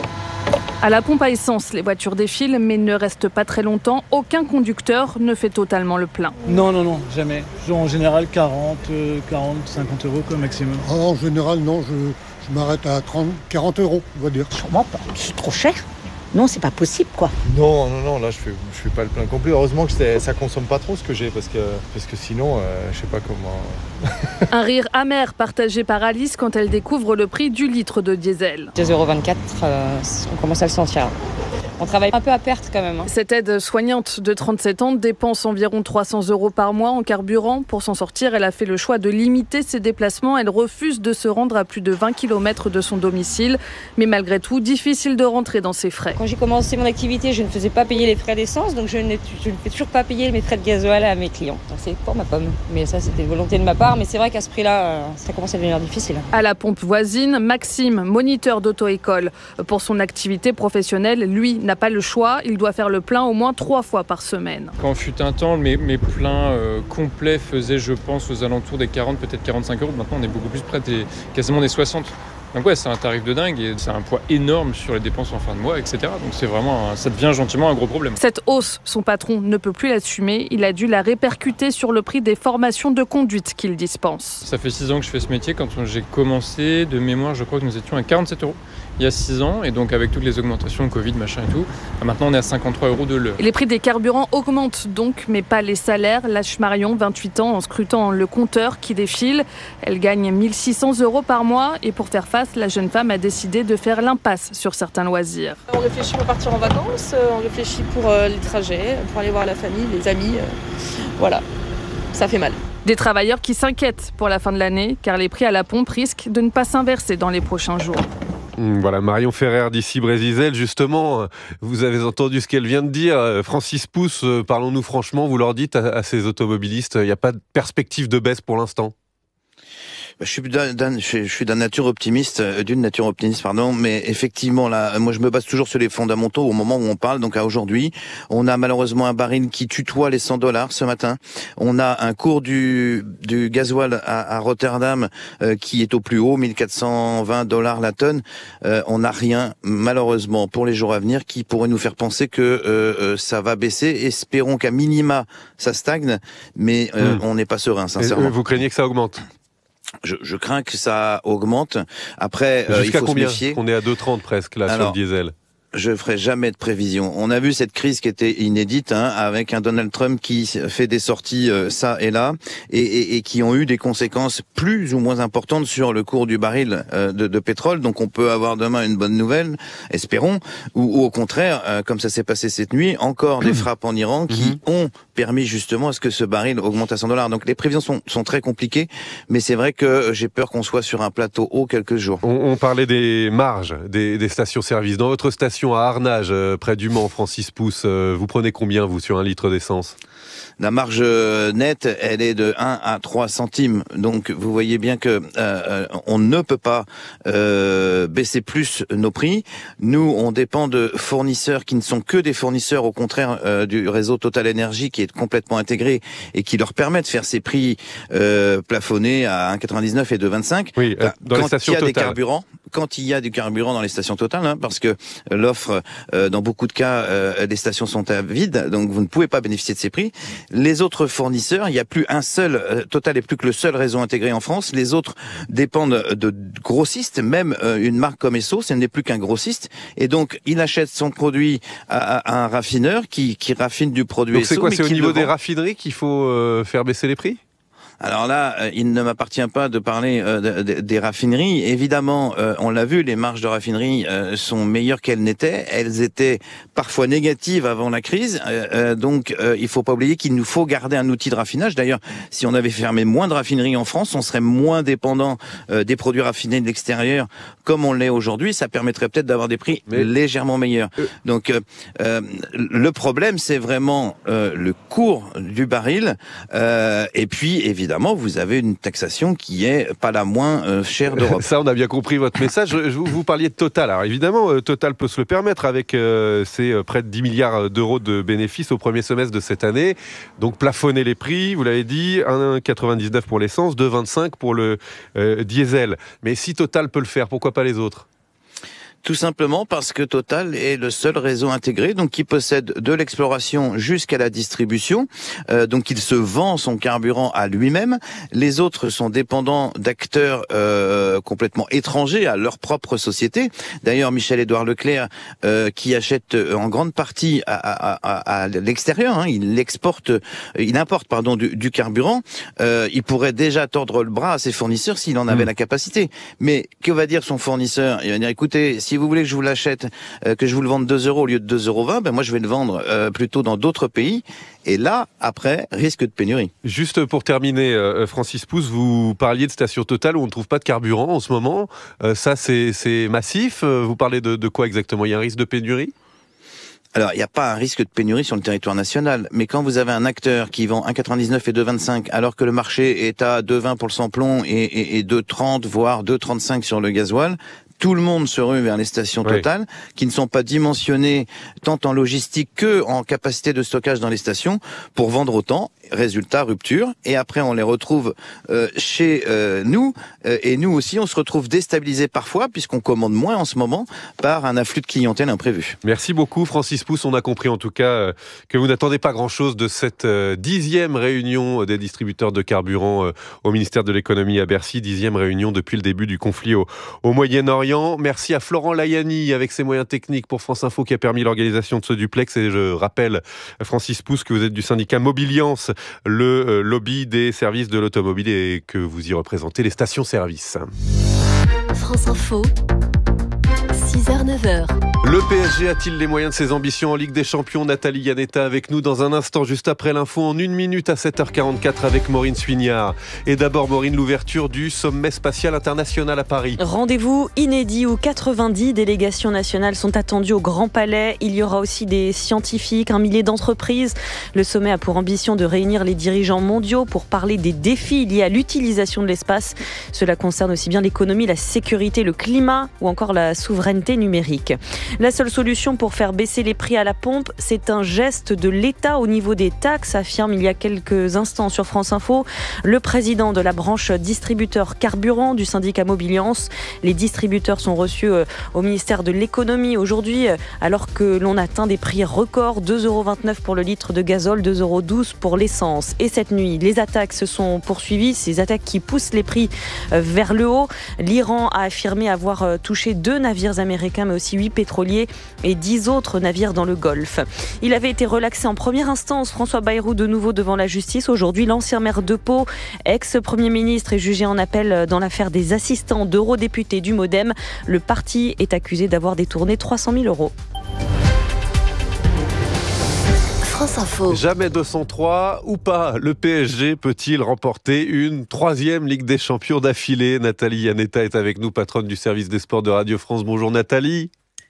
À la pompe à essence, les voitures défilent, mais ne restent pas très longtemps. Aucun conducteur ne fait totalement le plein. Non, non, non, jamais. En général, quarante, quarante, cinquante euros comme maximum. En général, non, je, je m'arrête à trente, quarante euros, on va dire. Sûrement pas. C'est trop cher. Non, c'est pas possible, quoi. Non, non, non, là, je fais, je fais pas le plein complet. Heureusement que ça consomme pas trop ce que j'ai, parce que, parce que sinon, euh, je sais pas comment... Un rire amer partagé par Alice quand elle découvre le prix du litre de diesel. deux euros vingt-quatre, euh, on commence à le sentir. On travaille un peu à perte quand même. Hein. Cette aide-soignante de trente-sept ans dépense environ trois cents euros par mois en carburant. Pour s'en sortir, elle a fait le choix de limiter ses déplacements. Elle refuse de se rendre à plus de vingt kilomètres de son domicile. Mais malgré tout, difficile de rentrer dans ses frais. Quand j'ai commencé mon activité, je ne faisais pas payer les frais d'essence, donc je, je ne fais toujours pas payer mes frais de gasoil à mes clients. Donc c'est pour ma pomme. Mais ça, c'était une volonté de ma part. Mais c'est vrai qu'à ce prix-là, ça commence à devenir difficile. À la pompe voisine, Maxime, moniteur d'auto-école. Pour son activité professionnelle, lui, n'a pas le choix, il doit faire le plein au moins trois fois par semaine. Quand fut un temps, mes, mes pleins euh, complets faisaient, je pense, aux alentours des quarante, peut-être quarante-cinq euros. Maintenant, on est beaucoup plus près des quasiment des soixante. Donc ouais, c'est un tarif de dingue et c'est un poids énorme sur les dépenses en fin de mois, et cetera. Donc c'est vraiment, un, ça devient gentiment un gros problème. Cette hausse, son patron ne peut plus l'assumer. Il a dû la répercuter sur le prix des formations de conduite qu'il dispense. Ça fait six ans que je fais ce métier. Quand j'ai commencé, de mémoire, je crois que nous étions à quarante-sept euros il y a six ans. Et donc avec toutes les augmentations, Covid, machin et tout, maintenant on est à cinquante-trois euros de l'heure. Les prix des carburants augmentent donc, mais pas les salaires. Lâche Marion, vingt-huit ans, en scrutant le compteur qui défile. Elle gagne mille six cents euros par mois. Et pour faire face, la jeune femme a décidé de faire l'impasse sur certains loisirs. On réfléchit pour partir en vacances, on réfléchit pour les trajets, pour aller voir la famille, les amis. Voilà, ça fait mal. Des travailleurs qui s'inquiètent pour la fin de l'année, car les prix à la pompe risquent de ne pas s'inverser dans les prochains jours. Voilà, Marion Ferrer d'ici Brésil, justement, vous avez entendu ce qu'elle vient de dire. Francis Pousse, parlons-nous franchement, vous leur dites à, à ces automobilistes, il n'y a pas de perspective de baisse pour l'instant ? Je suis d'un, je suis d'un nature optimiste, d'une nature optimiste, pardon, mais effectivement, là, moi, je me base toujours sur les fondamentaux au moment où on parle. Donc, à aujourd'hui, on a malheureusement un baril qui tutoie les cent dollars ce matin. On a un cours du, du gasoil à, à Rotterdam euh, qui est au plus haut, mille quatre cent vingt dollars la tonne. Euh, on n'a rien, malheureusement, pour les jours à venir qui pourrait nous faire penser que euh, euh, ça va baisser. Espérons qu'à minima, ça stagne, mais euh, mmh. on n'est pas serein, sincèrement. Et vous craignez que ça augmente ? Je, je crains que ça augmente. Après, euh, il faut combien se méfier. On est à deux trente presque là. Alors, sur le diesel. Je ferai jamais de prévision. On a vu cette crise qui était inédite, hein, avec un Donald Trump qui fait des sorties euh, ça et là, et, et, et qui ont eu des conséquences plus ou moins importantes sur le cours du baril euh, de, de pétrole. Donc on peut avoir demain une bonne nouvelle, espérons, ou, ou au contraire, euh, comme ça s'est passé cette nuit, encore des frappes en Iran qui mmh. ont permis justement à ce que ce baril augmente à cent dollars. Donc les prévisions sont, sont très compliquées, mais c'est vrai que j'ai peur qu'on soit sur un plateau haut quelques jours. On, on parlait des marges des, des stations-service. Dans votre station, station à Arnage, euh, près du Mans, Francis Pousse. Euh, vous prenez combien, vous, sur un litre d'essence ? La marge nette, elle est de un à trois centimes. Donc, vous voyez bien que euh, on ne peut pas euh, baisser plus nos prix. Nous, on dépend de fournisseurs qui ne sont que des fournisseurs, au contraire euh, du réseau Total Énergie, qui est complètement intégré et qui leur permet de faire ces prix euh, plafonnés à un virgule quatre-vingt-dix-neuf et deux virgule vingt-cinq. Oui, euh, dans quand les stations il y a Total. des carburants, quand il y a du carburant dans les stations Total, hein, parce que l'offre, euh, dans beaucoup de cas, euh, les stations sont à vide, donc vous ne pouvez pas bénéficier de ces prix. Les autres fournisseurs, il n'y a plus un seul, euh, Total est plus que le seul réseau intégré en France. Les autres dépendent de grossistes, même euh, une marque comme Esso, ce n'est plus qu'un grossiste. Et donc, il achète son produit à, à un raffineur qui, qui raffine du produit donc Esso. C'est quoi, c'est au niveau des vend. raffineries qu'il faut euh, faire baisser les prix ? Alors là, euh, il ne m'appartient pas de parler euh, de, de, des raffineries. Évidemment, euh, on l'a vu, les marges de raffinerie euh, sont meilleures qu'elles n'étaient. Elles étaient parfois négatives avant la crise. Euh, euh, donc, euh, il faut pas oublier qu'il nous faut garder un outil de raffinage. D'ailleurs, si on avait fermé moins de raffineries en France, on serait moins dépendant euh, des produits raffinés de l'extérieur, comme on l'est aujourd'hui. Ça permettrait peut-être d'avoir des prix Mais... légèrement meilleurs. Euh... Donc, euh, euh, le problème, c'est vraiment euh, le cours du baril. Euh, et puis, évidemment, Évidemment, vous avez une taxation qui est pas la moins euh, chère d'Europe. Ça, on a bien compris votre message. Je, je, vous parliez de Total. Alors évidemment, euh, Total peut se le permettre avec euh, ses euh, près de dix milliards d'euros de bénéfices au premier semestre de cette année. Donc plafonner les prix, vous l'avez dit, un virgule quatre-vingt-dix-neuf pour l'essence, deux virgule vingt-cinq pour le euh, diesel. Mais si Total peut le faire, pourquoi pas les autres ? Tout simplement parce que Total est le seul réseau intégré, donc qui possède de l'exploration jusqu'à la distribution. Euh, donc il se vend son carburant à lui-même. Les autres sont dépendants d'acteurs euh, complètement étrangers à leur propre société. D'ailleurs, Michel-Édouard Leclerc, euh, qui achète en grande partie à, à, à, à l'extérieur, hein, il exporte, il importe pardon du, du carburant. Euh, il pourrait déjà tordre le bras à ses fournisseurs s'il en avait mmh. la capacité. Mais que va dire son fournisseur ? Il va dire écoutez, si Si vous voulez que je vous l'achète, euh, que je vous le vende deux euros au lieu de deux euros vingt, ben moi je vais le vendre euh, plutôt dans d'autres pays. Et là, après, risque de pénurie. Juste pour terminer, euh, Francis Pousse, vous parliez de stations Total où on ne trouve pas de carburant en ce moment. Euh, ça, c'est, c'est massif. Vous parlez de, de quoi exactement ? Il y a un risque de pénurie ? Alors, il n'y a pas un risque de pénurie sur le territoire national, mais quand vous avez un acteur qui vend un virgule quatre-vingt-dix-neuf et deux virgule vingt-cinq, alors que le marché est à deux virgule vingt pour le sans-plomb et, et, et deux virgule trente, voire deux virgule trente-cinq sur le gasoil, tout le monde se rue vers les stations Total, oui. qui ne sont pas dimensionnées tant en logistique que en capacité de stockage dans les stations pour vendre autant. Résultat, rupture. Et après, on les retrouve euh, chez euh, nous. Euh, et nous aussi, on se retrouve déstabilisés parfois, puisqu'on commande moins en ce moment, par un afflux de clientèle imprévu. Merci beaucoup, Francis Pousse. On a compris en tout cas euh, que vous n'attendez pas grand-chose de cette euh, dixième réunion des distributeurs de carburant euh, au ministère de l'économie à Bercy. Dixième réunion depuis le début du conflit au, au Moyen-Orient. Merci à Florent Layani avec ses moyens techniques pour France Info qui a permis l'organisation de ce duplex. Et je rappelle, Francis Pousse, que vous êtes du syndicat Mobiliance, le euh, lobby des services de l'automobile, et que vous y représentez les stations-service. France Info, six heures neuf heures. Le P S G a-t-il les moyens de ses ambitions en Ligue des Champions ? Nathalie Yanetta avec nous dans un instant, juste après l'info, en une minute à sept heures quarante-quatre avec Maureen Suignard. Et d'abord, Maureen, l'ouverture du sommet spatial international à Paris. Rendez-vous inédit où quatre-vingt-dix délégations nationales sont attendues au Grand Palais. Il y aura aussi des scientifiques, un millier d'entreprises. Le sommet a pour ambition de réunir les dirigeants mondiaux pour parler des défis liés à l'utilisation de l'espace. Cela concerne aussi bien l'économie, la sécurité, le climat ou encore la souveraineté numérique. La seule solution pour faire baisser les prix à la pompe, c'est un geste de l'État au niveau des taxes, affirme il y a quelques instants sur France Info le président de la branche distributeur carburant du syndicat Mobiliance. Les distributeurs sont reçus au ministère de l'économie aujourd'hui, alors que l'on atteint des prix records, deux euros vingt-neuf pour le litre de gazole, deux euros douze pour l'essence. Et cette nuit, les attaques se sont poursuivies, ces attaques qui poussent les prix vers le haut. L'Iran a affirmé avoir touché deux navires américains, mais aussi huit pétroliers et dix autres navires dans le Golfe. Il avait été relaxé en première instance. François Bayrou de nouveau devant la justice. Aujourd'hui, l'ancien maire de Pau, ex-premier ministre, est jugé en appel dans l'affaire des assistants d'eurodéputés du Modem. Le parti est accusé d'avoir détourné trois cent mille euros. France Info. Jamais deux cent trois ou pas, le P S G peut-il remporter une troisième Ligue des Champions d'affilée ? Nathalie Yanetta est avec nous, patronne du service des sports de Radio France. Bonjour Nathalie.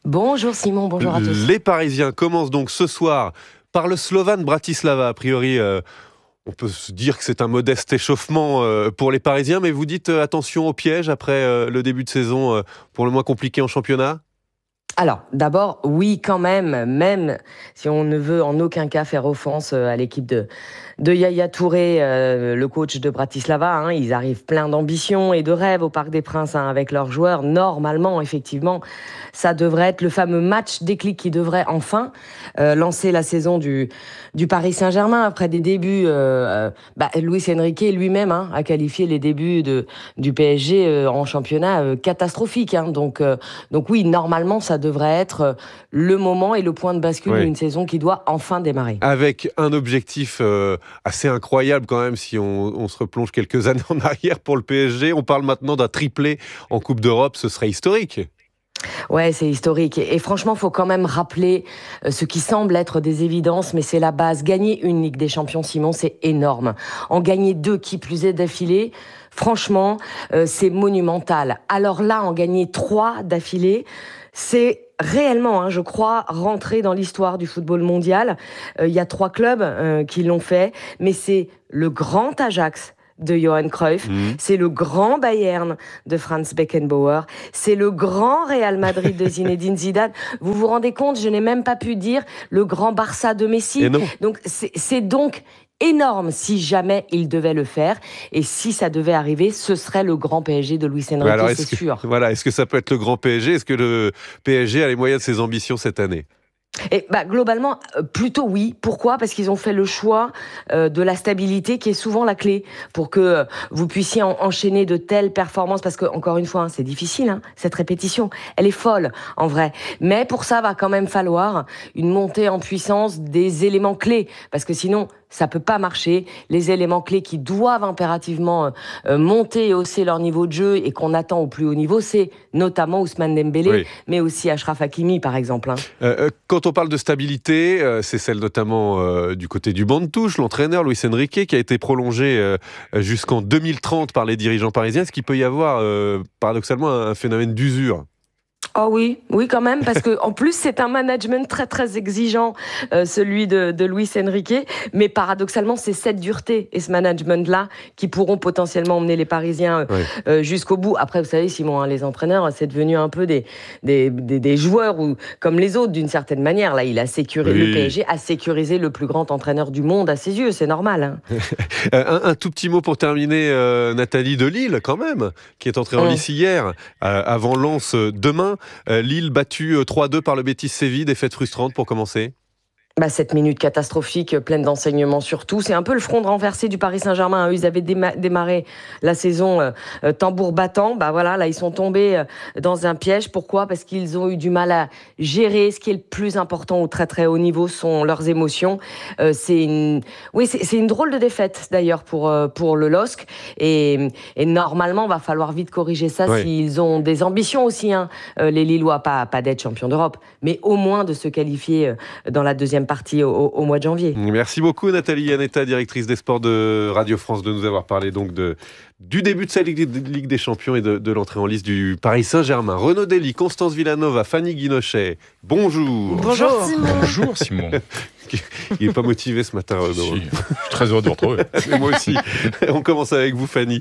Bonjour Simon, bonjour à tous. Les Parisiens commencent donc ce soir par le Slovan Bratislava. A priori, euh, on peut se dire que c'est un modeste échauffement euh, pour les Parisiens, mais vous dites euh, attention au piège après euh, le début de saison euh, pour le moins compliqué en championnat ? Alors, d'abord, oui, quand même, même si on ne veut en aucun cas faire offense à l'équipe de, de Yaya Touré, euh, le coach de Bratislava, hein, ils arrivent plein d'ambition et de rêves au Parc des Princes hein, avec leurs joueurs. Normalement, effectivement, ça devrait être le fameux match déclic qui devrait enfin euh, lancer la saison du, du Paris Saint-Germain après des débuts. Euh, bah, Luis Enrique lui-même hein, a qualifié les débuts de, du P S G euh, en championnat euh, catastrophique. Hein, donc, euh, donc oui, normalement, ça devrait être le moment et le point de bascule oui. d'une saison qui doit enfin démarrer. Avec un objectif euh, assez incroyable quand même si on, on se replonge quelques années en arrière pour le P S G. On parle maintenant d'un triplé en Coupe d'Europe, ce serait historique. Ouais, c'est historique. Et, et franchement, il faut quand même rappeler euh, ce qui semble être des évidences, mais c'est la base. Gagner une Ligue des Champions, Simon, c'est énorme. En gagner deux, qui plus est d'affilée, franchement, euh, c'est monumental. Alors là, en gagner trois d'affilée, c'est réellement, hein, je crois, rentrer dans l'histoire du football mondial. Il euh, y a trois clubs euh, qui l'ont fait, mais c'est le grand Ajax de Johan Cruyff, mmh. c'est le grand Bayern de Franz Beckenbauer, c'est le grand Real Madrid de Zinedine Zidane. Vous vous rendez compte, je n'ai même pas pu dire le grand Barça de Messi. Donc c'est, c'est donc énorme si jamais il devait le faire. Et si ça devait arriver, ce serait le grand P S G de Luis Enrique, alors, c'est que, sûr. Voilà, est-ce que ça peut être le grand P S G ? Est-ce que le P S G a les moyens de ses ambitions cette année ? Et bah, globalement, euh, plutôt oui. Pourquoi ? Parce qu'ils ont fait le choix euh, de la stabilité qui est souvent la clé pour que euh, vous puissiez en- enchaîner de telles performances. Parce que, encore une fois, hein, c'est difficile, hein, cette répétition. Elle est folle, en vrai. Mais pour ça, va quand même falloir une montée en puissance des éléments clés. Parce que sinon, ça peut pas marcher. Les éléments clés qui doivent impérativement euh, monter et hausser leur niveau de jeu et qu'on attend au plus haut niveau, c'est notamment Ousmane Dembélé, oui. mais aussi Achraf Hakimi, par exemple. Hein. Euh, quand on parle de stabilité, euh, c'est celle notamment euh, du côté du banc de touche, l'entraîneur Luis Enrique, qui a été prolongé euh, jusqu'en deux mille trente par les dirigeants parisiens. Est-ce qu'il peut y avoir, euh, paradoxalement, un phénomène d'usure ? Oh oui, oui quand même, parce que en plus c'est un management très très exigeant, euh, celui de, de Luis Enrique, mais paradoxalement c'est cette dureté et ce management-là qui pourront potentiellement emmener les Parisiens euh, oui. euh, jusqu'au bout. Après vous savez Simon, hein, les entraîneurs c'est devenu un peu des, des, des, des joueurs ou, comme les autres d'une certaine manière. Là il a sécurisé, oui. le P S G a sécurisé le plus grand entraîneur du monde à ses yeux, c'est normal. Hein. un, un tout petit mot pour terminer, euh, Nathalie de Lille quand même, qui est entrée en lice hier, euh, avant Lens demain. Euh, Lille battue euh, trois deux par le Betis Séville, défaite frustrante pour commencer. Bah, cette minute catastrophique, pleine d'enseignements surtout. C'est un peu le front renversé du Paris Saint-Germain. Ils avaient déma- démarré la saison euh, euh, tambour battant. Bah voilà, là ils sont tombés euh, dans un piège. Pourquoi ? Parce qu'ils ont eu du mal à gérer. Ce qui est le plus important au très très haut niveau sont leurs émotions. Euh, c'est une, oui, c'est, c'est une drôle de défaite d'ailleurs pour euh, pour le L O S C. Et, et normalement, va falloir vite corriger ça oui. s'ils ont des ambitions aussi. Hein. Euh, les Lillois, pas pas d'être champions d'Europe, mais au moins de se qualifier euh, dans la deuxième partie au, au mois de janvier. Merci beaucoup Nathalie Yanetta, directrice des sports de Radio France, de nous avoir parlé donc de, du début de cette Ligue des Champions et de, de l'entrée en lice du Paris Saint-Germain. Renaud Dely, Constance Villanova, Fanny Guinochet, bonjour. Bonjour Simon. Bonjour Simon. Il n'est pas motivé ce matin Renaud. Si, je suis très heureux de vous retrouver. Mais moi aussi. On commence avec vous Fanny.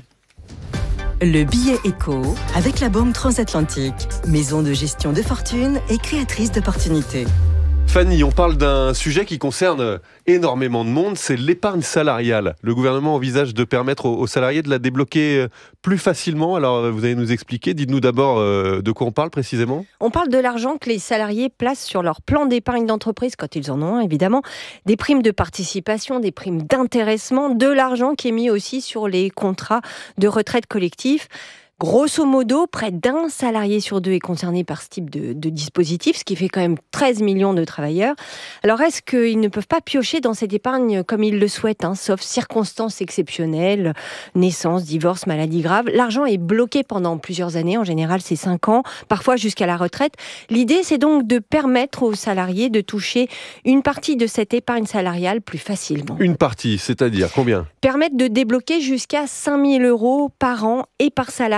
Le billet éco avec la Banque Transatlantique, maison de gestion de fortune et créatrice d'opportunités. Fanny, on parle d'un sujet qui concerne énormément de monde, c'est l'épargne salariale. Le gouvernement envisage de permettre aux salariés de la débloquer plus facilement. Alors, vous allez nous expliquer. Dites-nous d'abord de quoi on parle précisément. On parle de l'argent que les salariés placent sur leur plan d'épargne d'entreprise, quand ils en ont un, évidemment. Des primes de participation, des primes d'intéressement, de l'argent qui est mis aussi sur les contrats de retraite collectifs. Grosso modo, près d'un salarié sur deux est concerné par ce type de, de dispositif, ce qui fait quand même treize millions de travailleurs. Alors, est-ce qu'ils ne peuvent pas piocher dans cette épargne comme ils le souhaitent, hein, sauf circonstances exceptionnelles, naissance, divorce, maladie grave ? L'argent est bloqué pendant plusieurs années, en général c'est cinq ans, parfois jusqu'à la retraite. L'idée, c'est donc de permettre aux salariés de toucher une partie de cette épargne salariale plus facilement. Une partie, c'est-à-dire combien ? Permettre de débloquer jusqu'à cinq mille euros par an et par salarié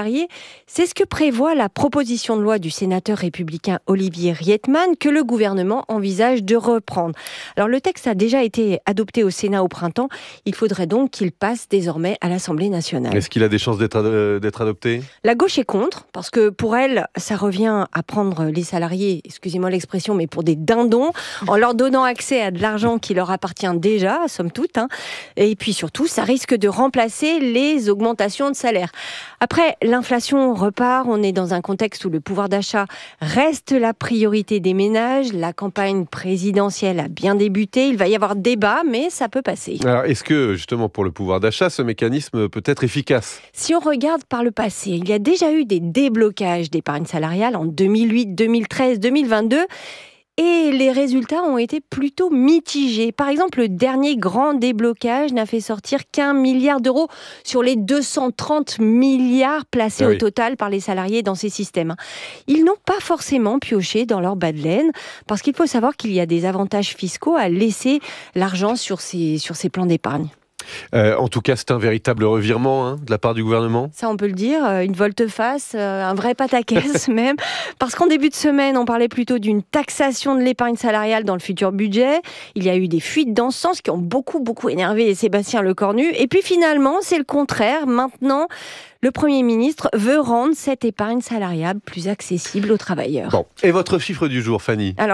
salariés. C'est ce que prévoit la proposition de loi du sénateur républicain Olivier Rietmann que le gouvernement envisage de reprendre. Alors le texte a déjà été adopté au Sénat au printemps. Il faudrait donc qu'il passe désormais à l'Assemblée nationale. Est-ce qu'il a des chances d'être, euh, d'être adopté ? La gauche est contre, parce que pour elle, ça revient à prendre les salariés, excusez-moi l'expression, mais pour des dindons, en leur donnant accès à de l'argent qui leur appartient déjà, somme toute. Hein. Et puis surtout, ça risque de remplacer les augmentations de salaire. Après, l'inflation repart. On est dans un contexte où le pouvoir d'achat reste la priorité des ménages. La campagne présidentielle a bien débuté. Il va y avoir débat, mais ça peut passer. Alors, est-ce que, justement, pour le pouvoir d'achat, ce mécanisme peut être efficace ? Si on regarde par le passé, il y a déjà eu des déblocages d'épargne salariale en deux mille huit, deux mille treize, deux mille vingt-deux. Et les résultats ont été plutôt mitigés. Par exemple, le dernier grand déblocage n'a fait sortir qu'un milliard d'euros sur les deux cent trente milliards placés ah oui. au total par les salariés dans ces systèmes. Ils n'ont pas forcément pioché dans leur bas de laine, parce qu'il faut savoir qu'il y a des avantages fiscaux à laisser l'argent sur ces, sur ces plans d'épargne. Euh, en tout cas, c'est un véritable revirement hein, de la part du gouvernement. Ça, on peut le dire, une volte-face, un vrai pataquès même. Parce qu'en début de semaine, on parlait plutôt d'une taxation de l'épargne salariale dans le futur budget. Il y a eu des fuites dans ce sens qui ont beaucoup, beaucoup énervé Sébastien Lecornu. Et puis finalement, c'est le contraire. Maintenant, le Premier ministre veut rendre cette épargne salariale plus accessible aux travailleurs. Bon. Et votre chiffre du jour, Fanny ? Alors,